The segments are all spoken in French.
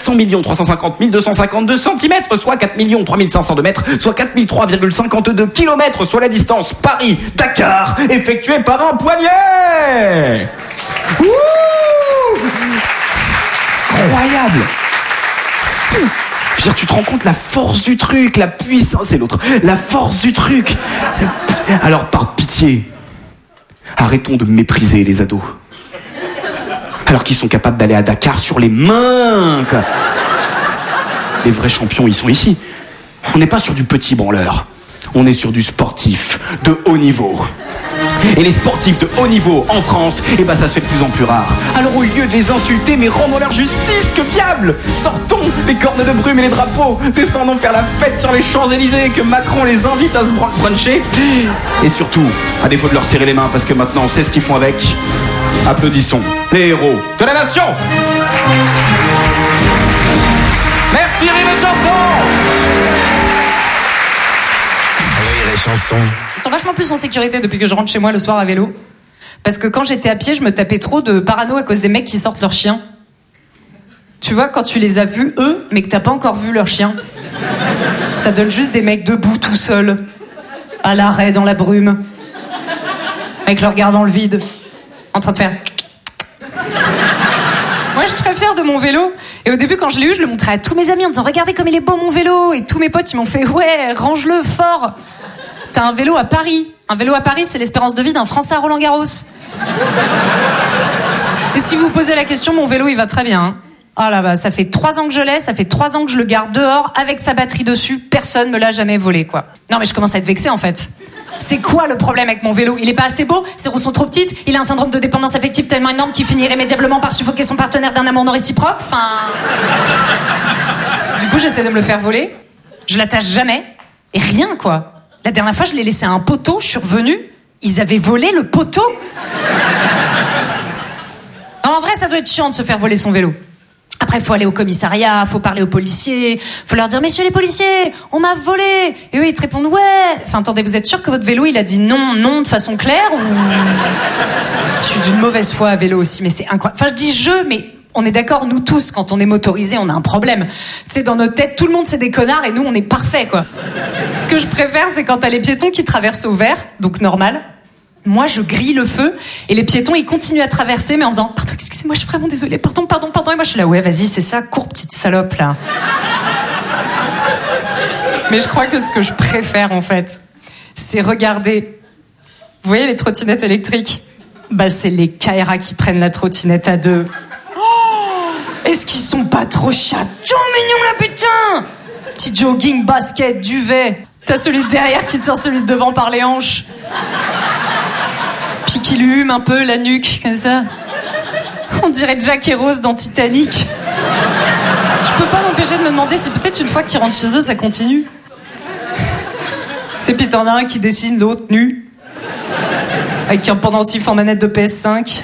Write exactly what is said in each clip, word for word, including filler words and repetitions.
cent millions trois cent cinquante mille deux cent cinquante-deux centimètres, soit quatre millions trois mille cinq cent deux mètres, soit quatre mille trois virgule cinquante-deux kilomètres, soit la distance Paris-Dakar effectuée par un poignet. Ouh, incroyable. Je veux dire, tu te rends compte la force du truc, la puissance, c'est l'autre, la force du truc. Alors par pitié, arrêtons de mépriser les ados. Alors qu'ils sont capables d'aller à Dakar sur les mains. Quoi. Les vrais champions, ils sont ici. On n'est pas sur du petit branleur. On est sur du sportif de haut niveau. Et les sportifs de haut niveau en France, eh ben ça se fait de plus en plus rare. Alors au lieu de les insulter, mais rendons-leur justice, que diable! Sortons les cornes de brume et les drapeaux, descendons faire la fête sur les Champs-Élysées, que Macron les invite à se bruncher. Et surtout, à défaut de leur serrer les mains, parce que maintenant on sait ce qu'ils font avec, applaudissons les héros de la nation. Merci Rire et Chanson. Rire et Chanson. Ils sont vachement plus en sécurité depuis que je rentre chez moi le soir à vélo. Parce que quand j'étais à pied, je me tapais trop de parano à cause des mecs qui sortent leurs chiens. Tu vois, quand tu les as vus, eux, mais que t'as pas encore vu leur chien. Ça donne juste des mecs debout, tout seuls, à l'arrêt, dans la brume, avec le regard dans le vide, en train de faire... Moi, je suis très fière de mon vélo. Et au début, quand je l'ai eu, je le montrais à tous mes amis en disant « Regardez comme il est beau, mon vélo !» Et tous mes potes, ils m'ont fait « Ouais, range-le fort !» T'as un vélo à Paris. Un vélo à Paris, c'est l'espérance de vie d'un Français à Roland-Garros. Et si vous vous posez la question, mon vélo, il va très bien. Hein. Ah là, bah, ça fait trois ans que je l'ai, ça fait trois ans que je le garde dehors, avec sa batterie dessus. Personne me l'a jamais volé, quoi. Non, mais je commence à être vexée, en fait. C'est quoi le problème avec mon vélo? Il est pas assez beau? Ses roues sont trop petites? Il a un syndrome de dépendance affective tellement énorme qu'il finit irrémédiablement par suffoquer son partenaire d'un amour non réciproque? Enfin... Du coup, j'essaie de me le faire voler. Je l'attache jamais. Et rien, quoi. La dernière fois, je l'ai laissé à un poteau, je suis revenue, ils avaient volé le poteau. Non, en vrai, ça doit être chiant de se faire voler son vélo. Après, il faut aller au commissariat, faut parler aux policiers, faut leur dire « Messieurs les policiers, on m'a volé !» Et eux, ils te répondent « Ouais !» Enfin, attendez, vous êtes sûr que votre vélo, il a dit non, non de façon claire ou... Je suis d'une mauvaise foi à vélo aussi, mais c'est incroyable. Enfin, je dis « je », mais... On est d'accord, nous tous, quand on est motorisé, on a un problème. Tu sais, dans notre tête, tout le monde c'est des connards et nous, on est parfaits, quoi. Ce que je préfère, c'est quand t'as les piétons qui traversent au vert, donc normal. Moi, je grille le feu et les piétons, ils continuent à traverser, mais en disant « Pardon, excusez-moi, je suis vraiment désolée, pardon, pardon, pardon. » Et moi, je suis là « Ouais, vas-y, c'est ça, cours, petite salope, là. » Mais je crois que ce que je préfère, en fait, c'est regarder... Vous voyez les trottinettes électriques? Bah, c'est les K R A qui prennent la trottinette à deux. Est-ce qu'ils sont pas trop chatons mignons là, putain? Petit jogging, basket, duvet. T'as celui de derrière qui tire celui de devant par les hanches. Puis qui lui hume un peu la nuque, comme ça. On dirait Jack et Rose dans Titanic. Je peux pas m'empêcher de me demander si peut-être une fois qu'ils rentrent chez eux, ça continue. Tu sais, puis t'en as un qui dessine l'autre nu. Avec un pendentif en manette de P S cinq.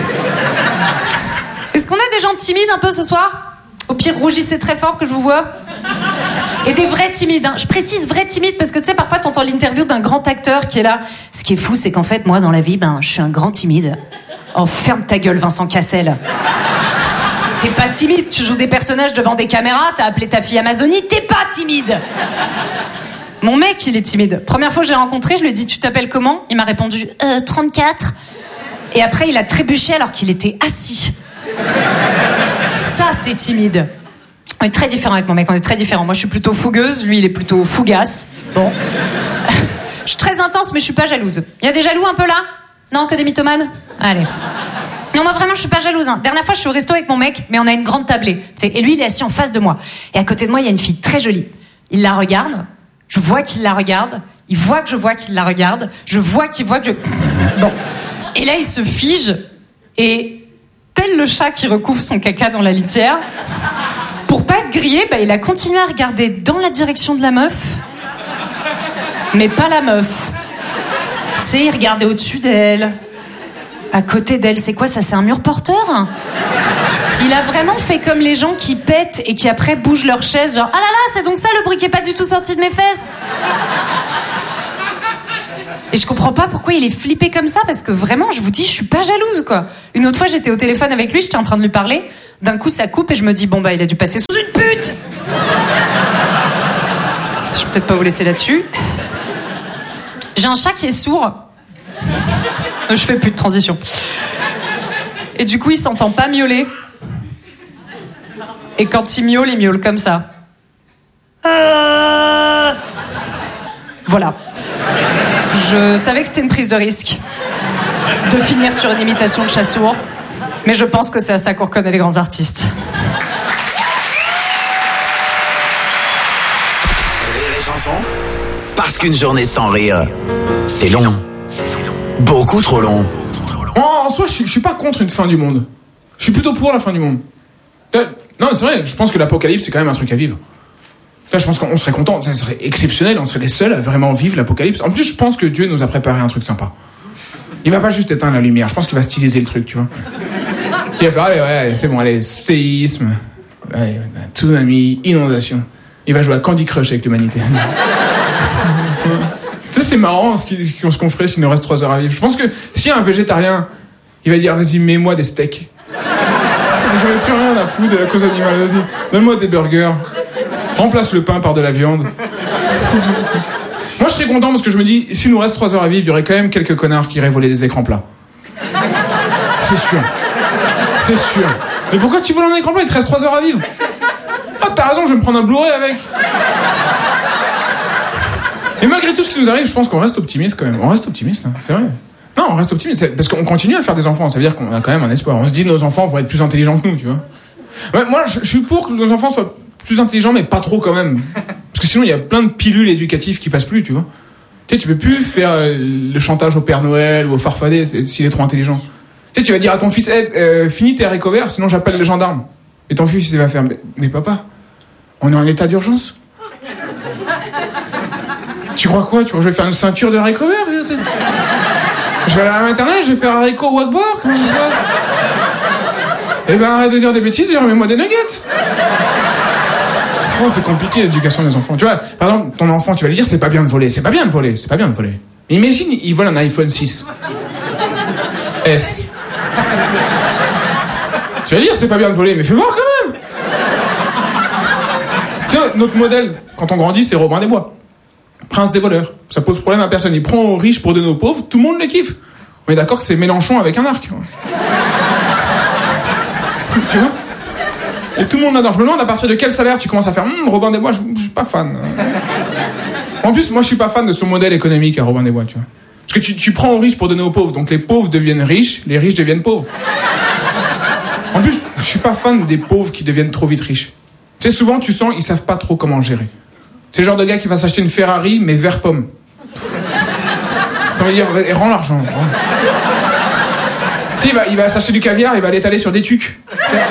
Est-ce qu'on a des gens timides un peu ce soir? Au pire, rougissez très fort que je vous vois. Et des vrais timides, hein. Je précise vrais timides parce que tu sais, parfois t'entends l'interview d'un grand acteur qui est là. Ce qui est fou, c'est qu'en fait, moi, dans la vie, ben, je suis un grand timide. Oh, ferme ta gueule, Vincent Cassel. T'es pas timide, tu joues des personnages devant des caméras, t'as appelé ta fille Amazonie, t'es pas timide. Mon mec, il est timide. Première fois que je l'ai rencontré, je lui ai dit, tu t'appelles comment? Il m'a répondu, euh, trente-quatre. Et après, il a trébuché alors qu'il était assis. Ça, c'est timide. On est très différents avec mon mec, on est très différents. Moi, je suis plutôt fougueuse, lui, il est plutôt fougasse. Bon. Je suis très intense, mais je suis pas jalouse. Il y a des jaloux un peu là? Non, que des mythomanes? Allez. Non, moi, vraiment, je suis pas jalouse. Hein. Dernière fois, je suis au resto avec mon mec, mais on a une grande tablée. Tu sais, et lui, il est assis en face de moi. Et à côté de moi, il y a une fille très jolie. Il la regarde. Je vois qu'il la regarde. Il voit que je vois qu'il la regarde. Je vois qu'il voit que je... Bon. Et là, il se fige. Et... tel le chat qui recouvre son caca dans la litière, pour pas être grillé, bah, il a continué à regarder dans la direction de la meuf, mais pas la meuf. Tu sais, il regardait au-dessus d'elle, à côté d'elle. C'est quoi ça? C'est un mur porteur? Il a vraiment fait comme les gens qui pètent et qui après bougent leur chaise, genre « Ah là là, c'est donc ça le bruit qui est pas du tout sorti de mes fesses ?» Et je comprends pas pourquoi il est flippé comme ça, parce que vraiment, je vous dis, je suis pas jalouse, quoi. Une autre fois, j'étais au téléphone avec lui, j'étais en train de lui parler. D'un coup, ça coupe et je me dis, bon, bah, il a dû passer sous une pute. Je vais peut-être pas vous laisser là-dessus. J'ai un chat qui est sourd. Je fais plus de transition. Et du coup, il s'entend pas miauler. Et quand il miaule, il miaule comme ça. Euh... Voilà. Je savais que c'était une prise de risque de finir sur une imitation de chat sourd, mais je pense que c'est à ça qu'on reconnaît les grands artistes. Rire et chanson, parce qu'une journée sans rire, c'est long. Beaucoup trop long. En, en soi, je suis, je suis pas contre une fin du monde. Je suis plutôt pour la fin du monde. Non, c'est vrai, je pense que l'apocalypse, c'est quand même un truc à vivre. Là, je pense qu'on serait content, ça serait exceptionnel, on serait les seuls à vraiment vivre l'apocalypse. En plus, je pense que Dieu nous a préparé un truc sympa. Il va pas juste éteindre la lumière, je pense qu'il va styliser le truc, tu vois. Il va faire, allez, ouais, c'est bon, allez, séisme, allez, tsunami, inondation. Il va jouer à Candy Crush avec l'humanité. Tu sais, c'est marrant ce qu'on ce qu'on ferait s'il nous reste trois heures à vivre. Je pense que si un végétarien, il va dire, vas-y, mets-moi des steaks. J'en ai plus rien à foutre de la cause animale, vas-y, donne-moi des burgers. Remplace le pain par de la viande. Moi, je serais content parce que je me dis, s'il nous reste trois heures à vivre, il y aurait quand même quelques connards qui iraient voler des écrans plats. C'est sûr. C'est sûr. Mais pourquoi tu voles un écran plat? Il te reste trois heures à vivre. Ah, t'as raison, je vais me prendre un Blu-ray avec. Et malgré tout ce qui nous arrive, je pense qu'on reste optimiste quand même. On reste optimiste, hein, c'est vrai. Non, on reste optimiste. Parce qu'on continue à faire des enfants. Ça veut dire qu'on a quand même un espoir. On se dit, nos enfants vont être plus intelligents que nous, tu vois. Ouais, moi, je, je suis pour que nos enfants soient plus intelligents, mais pas trop quand même. Parce que sinon, il y a plein de pilules éducatives qui passent plus, tu vois. Tu sais, tu peux plus faire le chantage au Père Noël ou au farfadet s'il est trop intelligent. Tu sais, tu vas dire à ton fils, hey, euh, finis tes haricots verts, sinon j'appelle les gendarmes. Et ton fils, il va faire, mais, mais papa, on est en état d'urgence. Tu crois quoi? Tu crois que je vais faire une ceinture de haricots verts? Je vais aller à l'internet, je vais faire haricot wakbar? Comment ça se passe? Eh ben, arrête de dire des bêtises et remets-moi des nuggets. Oh, c'est compliqué l'éducation des enfants. Tu vois, par exemple, ton enfant, tu vas lui dire, c'est pas bien de voler, c'est pas bien de voler, c'est pas bien de voler. Mais imagine, il vole un iPhone six. S. Tu vas lui dire, c'est pas bien de voler, mais fais voir quand même. Tiens, notre modèle, quand on grandit, c'est Robin des Bois. Prince des voleurs. Ça pose problème à personne. Il prend aux riches pour donner aux pauvres, tout le monde le kiffe. On est d'accord que c'est Mélenchon avec un arc. Tu vois? Et tout le monde l'adore. Je me demande à partir de quel salaire tu commences à faire hm, Robin des Bois, je, je suis pas fan. En plus, moi je suis pas fan de son modèle économique à Robin des Bois, tu vois. Parce que tu, tu prends aux riches pour donner aux pauvres, donc les pauvres deviennent riches, les riches deviennent pauvres. En plus, je suis pas fan des pauvres qui deviennent trop vite riches. Tu sais, souvent tu sens, ils savent pas trop comment gérer. C'est le genre de gars qui va s'acheter une Ferrari, mais vert pomme. T'as envie de dire, rends l'argent. Rends. Tu sais, il va, il va s'acheter du caviar, il va l'étaler sur des tucs.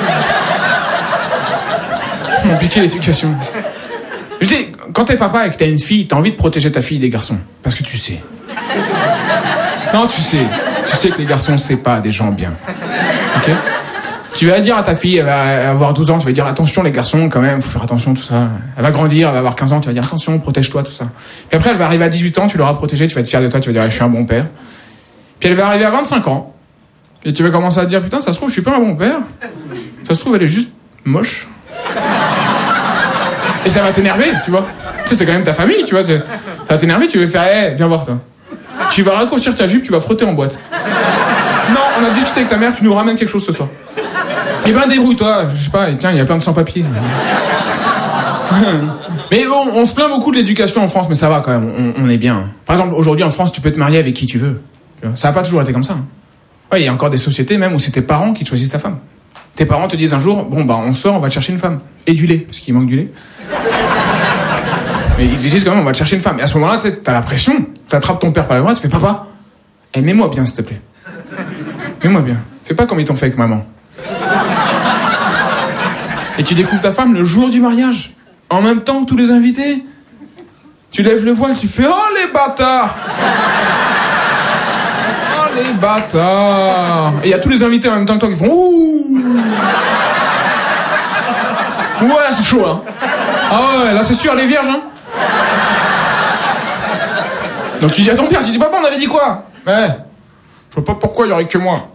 Compliqué l'éducation. Tu sais, quand t'es papa et que t'as une fille, t'as envie de protéger ta fille des garçons. Parce que tu sais. Non, tu sais. Tu sais que les garçons, c'est pas des gens bien. Ok ? Tu vas dire à ta fille, elle va avoir douze ans, tu vas dire attention les garçons quand même, faut faire attention, tout ça. Elle va grandir, elle va avoir quinze ans, tu vas dire attention, protège-toi, tout ça. Puis après, elle va arriver à dix-huit ans, tu l'auras protégée, tu vas être fier de toi, tu vas dire je suis un bon père. Puis elle va arriver à vingt-cinq ans, et tu vas commencer à te dire putain, ça se trouve, je suis pas un bon père. Ça se trouve, elle est juste moche. Et ça va t'énerver, tu vois. Tu sais, c'est quand même ta famille, tu vois. Ça va t'énerver, tu vas faire, hé, hey, viens voir, toi. Tu vas raccourcir ta jupe, tu vas frotter en boîte. Non, on a discuté avec ta mère, tu nous ramènes quelque chose ce soir. Eh ben, débrouille-toi, je sais pas, tiens, il y a plein de sans-papiers. Mais bon, on se plaint beaucoup de l'éducation en France, mais ça va quand même, on, on est bien. Par exemple, aujourd'hui en France, tu peux te marier avec qui tu veux. Ça n'a pas toujours été comme ça. Ouais, il y a encore des sociétés même où c'est tes parents qui te choisissent ta femme. Tes parents te disent un jour, bon bah on sort, on va te chercher une femme. Et du lait, parce qu'il manque du lait. Mais ils te disent quand même, on va te chercher une femme. Et à ce moment-là, tu sais, t'as la pression, t'attrapes ton père par la bras, tu fais papa, eh, mets-moi bien s'il te plaît. Mets-moi bien. Fais pas comme ils t'ont fait avec maman. Et tu découvres ta femme le jour du mariage, en même temps que tous les invités. Tu lèves le voile, tu fais oh les bâtards. Oh les bâtards. Et il y a tous les invités en même temps que toi qui font ouh. Ouais, là c'est chaud hein. Ah ouais, là c'est sûr les vierges hein. Donc tu dis à ton père, tu dis papa, on avait dit quoi? Ouais. Je vois pas pourquoi il y aurait que moi.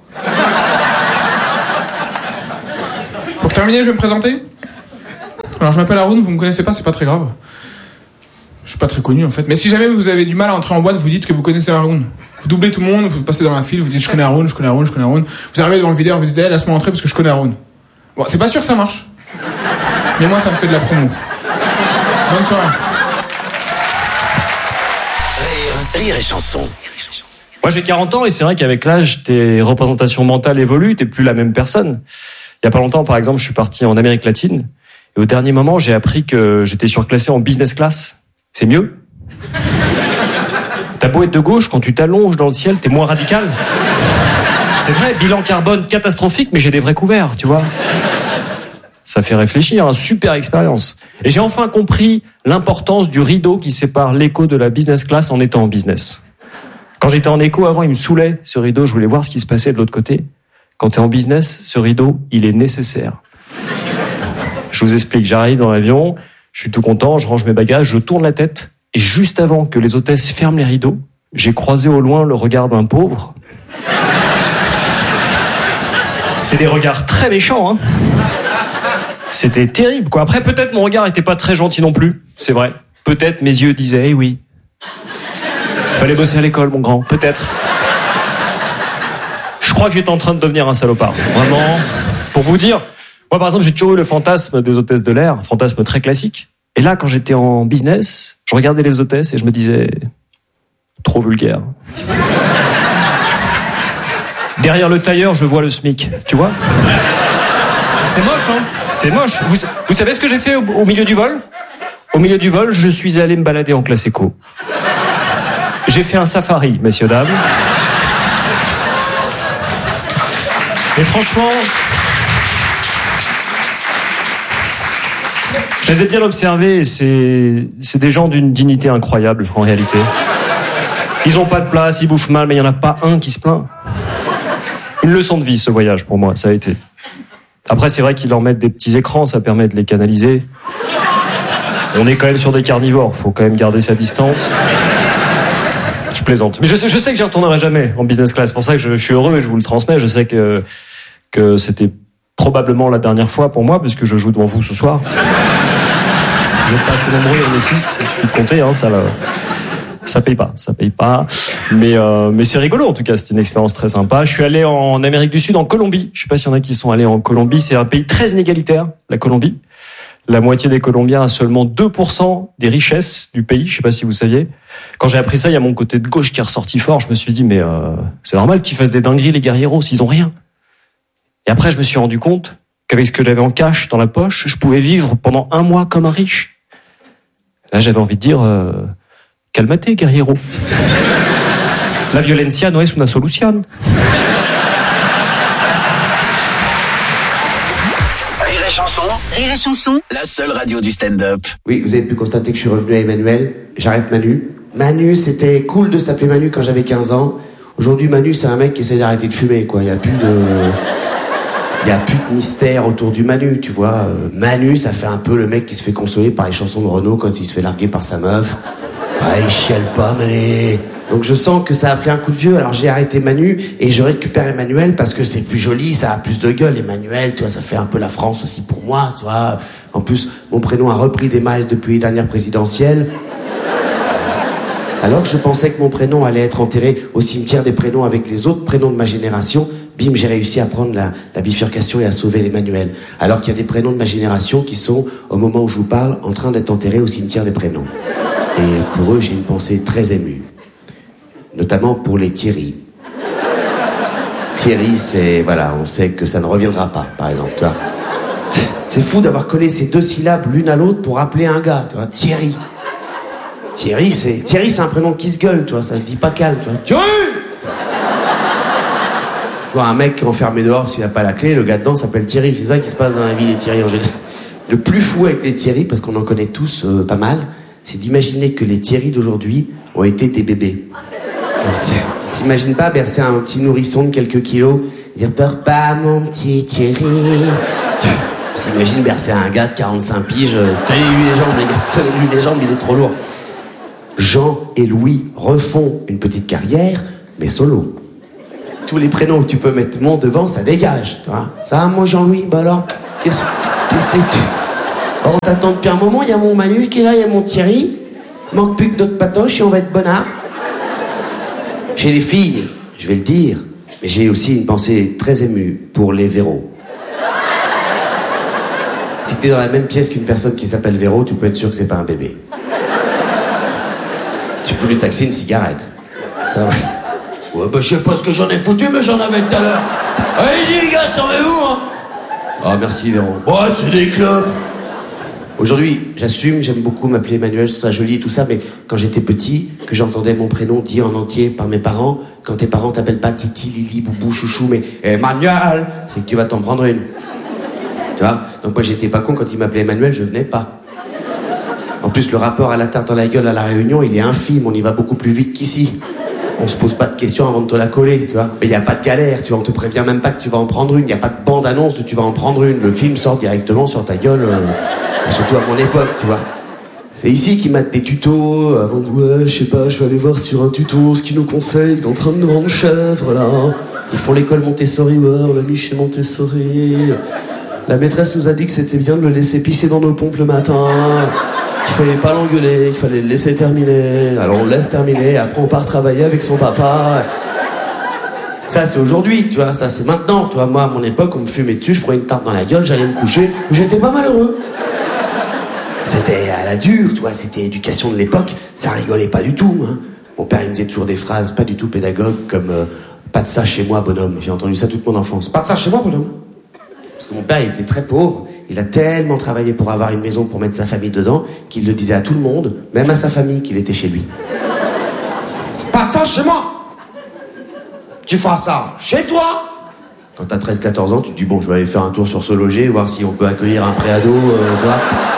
Pour terminer, je vais me présenter. Alors je m'appelle Haroun, vous me connaissez pas, c'est pas très grave. Je suis pas très connu en fait. Mais si jamais vous avez du mal à entrer en boîte, vous dites que vous connaissez Haroun. Vous doublez tout le monde, vous passez dans la file, vous dites je connais Haroun, je connais Haroun, je connais Haroun. Vous arrivez devant le videur, vous dites hey, laisse-moi entrer parce que je connais Haroun. Bon, c'est pas sûr que ça marche. Mais moi, ça me fait de la promo. Bonne soirée. Rire, rire et chanson. Moi, j'ai quarante ans et c'est vrai qu'avec l'âge, tes représentations mentales évoluent, t'es plus la même personne. Il y a pas longtemps, par exemple, je suis parti en Amérique latine et au dernier moment, j'ai appris que j'étais surclassé en business class. C'est mieux. T'as beau être de gauche, quand tu t'allonges dans le ciel, t'es moins radical. C'est vrai, bilan carbone catastrophique, mais j'ai des vrais couverts, tu vois. Ça fait réfléchir, hein, super expérience. Et j'ai enfin compris l'importance du rideau qui sépare l'éco de la business class en étant en business. Quand j'étais en éco, avant, il me saoulait, ce rideau, je voulais voir ce qui se passait de l'autre côté. Quand t'es en business, ce rideau, il est nécessaire. Je vous explique, j'arrive dans l'avion, je suis tout content, je range mes bagages, je tourne la tête, et juste avant que les hôtesses ferment les rideaux, j'ai croisé au loin le regard d'un pauvre. C'est des regards très méchants, hein. C'était terrible, quoi. Après, peut-être mon regard était pas très gentil non plus, c'est vrai. Peut-être mes yeux disaient, eh oui. Fallait bosser à l'école, mon grand, peut-être. Je crois que j'étais en train de devenir un salopard. Vraiment. Pour vous dire, moi, par exemple, j'ai toujours eu le fantasme des hôtesses de l'air, un fantasme très classique. Et là, quand j'étais en business, je regardais les hôtesses et je me disais, trop vulgaire. Derrière le tailleur, je vois le SMIC, tu vois? C'est moche, hein? C'est moche. Vous, vous savez ce que j'ai fait au, au milieu du vol? Au milieu du vol, je suis allé me balader en classe éco. J'ai fait un safari, messieurs, dames. Et franchement, je les ai bien observés et c'est, c'est des gens d'une dignité incroyable, en réalité. Ils ont pas de place, ils bouffent mal, mais il y en a pas un qui se plaint. Une leçon de vie, ce voyage, pour moi, ça a été. Après, c'est vrai qu'ils leur mettent des petits écrans, ça permet de les canaliser. On est quand même sur des carnivores, faut quand même garder sa distance. Je plaisante. Mais je sais, je sais que j'y retournerai jamais en business class. C'est pour ça que je, je suis heureux et je vous le transmets. Je sais que, que c'était probablement la dernière fois pour moi, puisque je joue devant vous ce soir. Vous êtes pas assez nombreux, on est six. Il suffit de compter, hein, ça, là, ça paye pas, ça paye pas. Mais, euh, mais c'est rigolo, en tout cas. C'était une expérience très sympa. Je suis allé en Amérique du Sud, en Colombie. Je sais pas s'il y en a qui sont allés en Colombie. C'est un pays très inégalitaire, la Colombie. La moitié des Colombiens a seulement deux pour cent des richesses du pays. Je sais pas si vous saviez. Quand j'ai appris ça, il y a mon côté de gauche qui est ressorti fort. Je me suis dit, mais euh, c'est normal qu'ils fassent des dingueries, les guerrieros, s'ils ont rien. Et après, je me suis rendu compte qu'avec ce que j'avais en cash dans la poche, je pouvais vivre pendant un mois comme un riche. Là, j'avais envie de dire, euh, calmate, guerriero. La violencia no es una solución. Rire et chanson. Rire et chanson. La seule radio du stand-up. Oui, vous avez pu constater que je suis revenu à Emmanuel. J'arrête Manu. Manu, c'était cool de s'appeler Manu quand j'avais quinze ans. Aujourd'hui, Manu, c'est un mec qui essaie d'arrêter de fumer, quoi. Il y a plus de... Il y a plus de mystère autour du Manu, tu vois. Euh, Manu, ça fait un peu le mec qui se fait consoler par les chansons de Renaud quand il se fait larguer par sa meuf. Ah, il chiale pas, Manu. Donc je sens que ça a pris un coup de vieux, alors j'ai arrêté Manu et je récupère Emmanuel parce que c'est plus joli, ça a plus de gueule. Emmanuel, tu vois, ça fait un peu la France aussi pour moi, tu vois. En plus, mon prénom a repris des miles depuis les dernières présidentielles. Alors que je pensais que mon prénom allait être enterré au cimetière des prénoms avec les autres prénoms de ma génération, bim, j'ai réussi à prendre la, la bifurcation et à sauver l'Emmanuel. Alors qu'il y a des prénoms de ma génération qui sont, au moment où je vous parle, en train d'être enterrés au cimetière des prénoms. Et pour eux, j'ai une pensée très émue. Notamment pour les Thierry. Thierry, c'est... Voilà, on sait que ça ne reviendra pas, par exemple, tu vois. C'est fou d'avoir collé ces deux syllabes l'une à l'autre pour appeler un gars, tu vois. Thierry. Thierry, c'est... Thierry, c'est un prénom qui se gueule, tu vois, ça se dit pas calme, tu vois. Thierry! Tu vois, un mec enfermé dehors, s'il n'a pas la clé, le gars dedans s'appelle Thierry. C'est ça qui se passe dans la vie des Thierry en général. Le plus fou avec les Thierry, parce qu'on en connaît tous euh, pas mal, c'est d'imaginer que les Thierry d'aujourd'hui ont été des bébés. On s'imagine pas bercer un petit nourrisson de quelques kilos, dire peur pas mon petit Thierry. On s'imagine bercer un gars de quarante-cinq piges, tenez-lui les jambes, les gars, tenez-lui les jambes, il est trop lourd. Jean et Louis refont une petite carrière, mais solo. Tous les prénoms que tu peux mettre mon devant, ça dégage, tu vois. Ça va, mon Jean-Louis? Bah alors, qu'est-ce qu'est-ce que tu... Oh, on t'attend depuis un moment, il y a mon Manu qui est là, il y a mon Thierry. Manque plus que d'autres patoches et on va être bonnard. Chez les filles, je vais le dire, mais j'ai aussi une pensée très émue pour les Véros. Si t'es dans la même pièce qu'une personne qui s'appelle Véro, tu peux être sûr que c'est pas un bébé. Tu peux lui taxer une cigarette. Ça va. Ouais, bah je sais pas ce que j'en ai foutu, mais j'en avais tout à l'heure. Allez-y les gars, servez-vous, hein. Ah, merci Véro. Ouais, c'est des clopes. Aujourd'hui, j'assume, j'aime beaucoup m'appeler Emmanuel, je trouve ça joli et tout ça, mais quand j'étais petit, que j'entendais mon prénom dit en entier par mes parents, quand tes parents t'appellent pas Titi, Lili, Boubou, Chouchou, mais Emmanuel, c'est que tu vas t'en prendre une. Tu vois? Donc moi j'étais pas con, quand il m'appelait Emmanuel, je venais pas. En plus, le rapport à la tarte dans la gueule à la Réunion, il est infime, on y va beaucoup plus vite qu'ici. On se pose pas de questions avant de te la coller, tu vois. Mais il y a pas de galère, tu vois, on te prévient même pas que tu vas en prendre une, il y a pas de bande-annonce de tu vas en prendre une, le film sort directement sur ta gueule, euh, surtout à mon époque, tu vois. C'est ici qu'ils mettent des tutos, avant de, ouais, je sais pas, je vais aller voir sur un tuto ce qu'ils nous conseillent, il est en train de nous rendre chèvre, là. Ils font l'école Montessori, ouais, on l'a mis chez Montessori. La maîtresse nous a dit que c'était bien de le laisser pisser dans nos pompes le matin, qu'il fallait pas l'engueuler, qu'il fallait le laisser terminer. Alors on le laisse terminer, après on part travailler avec son papa. Ça c'est aujourd'hui, tu vois, ça c'est maintenant. Tu vois, moi à mon époque, on me fumait dessus, je prenais une tarte dans la gueule, j'allais me coucher, j'étais pas malheureux. C'était à la dure, tu vois, c'était l'éducation de l'époque, ça rigolait pas du tout. Hein. Mon père il me disait toujours des phrases pas du tout pédagogues comme euh, pas de ça chez moi bonhomme. J'ai entendu ça toute mon enfance. Pas de ça chez moi bonhomme. Parce que mon père il était très pauvre, il a tellement travaillé pour avoir une maison pour mettre sa famille dedans qu'il le disait à tout le monde, même à sa famille, qu'il était chez lui. Pas de ça chez moi. Tu feras ça chez toi. Quand t'as treize quatorze ans, tu te dis bon, je vais aller faire un tour sur ce logis, voir si on peut accueillir un préado, euh, tu vois.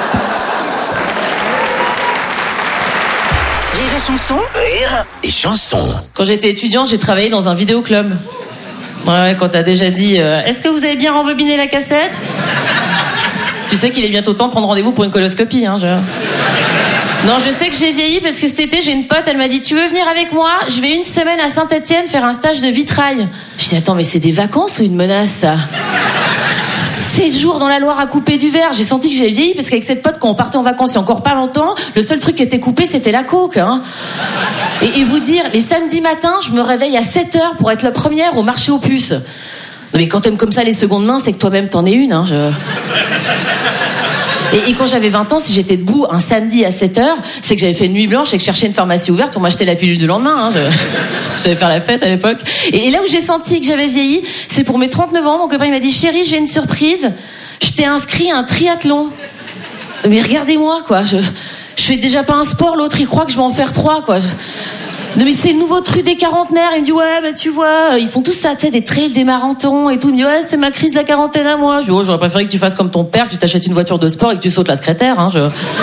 Rire et chanson. Rire et chanson. Quand j'étais étudiante, j'ai travaillé dans un vidéoclub. Ouais, quand t'as déjà dit euh, est-ce que vous avez bien rembobiné la cassette? Tu sais qu'il est bientôt temps de prendre rendez-vous pour une coloscopie, hein, je... Non, je sais que j'ai vieilli parce que cet été, j'ai une pote, elle m'a dit tu veux venir avec moi? Je vais une semaine à Saint-Étienne faire un stage de vitrail. Je dis attends, mais c'est des vacances ou une menace, ça? Sept jours dans la Loire à couper du verre. J'ai senti que j'avais vieilli parce qu'avec cette pote, quand on partait en vacances il y a encore pas longtemps, le seul truc qui était coupé, c'était la coke, hein. Et, et vous dire, les samedis matins, je me réveille à sept heures pour être la première au marché aux puces. Non mais quand t'aimes comme ça les secondes mains, c'est que toi-même t'en es une, hein, je... Et, et quand j'avais vingt ans, si j'étais debout un samedi à sept heures, c'est que j'avais fait une nuit blanche et que je cherchais une pharmacie ouverte pour m'acheter la pilule du lendemain, hein, je... J'allais faire la fête à l'époque. Et, et là où j'ai senti que j'avais vieilli, c'est pour mes trente-neuf ans, mon copain il m'a dit chérie, j'ai une surprise, je t'ai inscrit à un triathlon. Mais regardez-moi, quoi, je, je fais déjà pas un sport, l'autre il croit que je vais en faire trois, quoi. Je... Non mais c'est le nouveau truc des quarantenaires. Il me dit ouais bah tu vois, ils font tous ça, tu sais, des trails, des marathons et tout. Il me dit ouais c'est ma crise de la quarantaine à moi. Je dis oh j'aurais préféré que tu fasses comme ton père, que tu t'achètes une voiture de sport et que tu sautes la secrétaire, hein, je...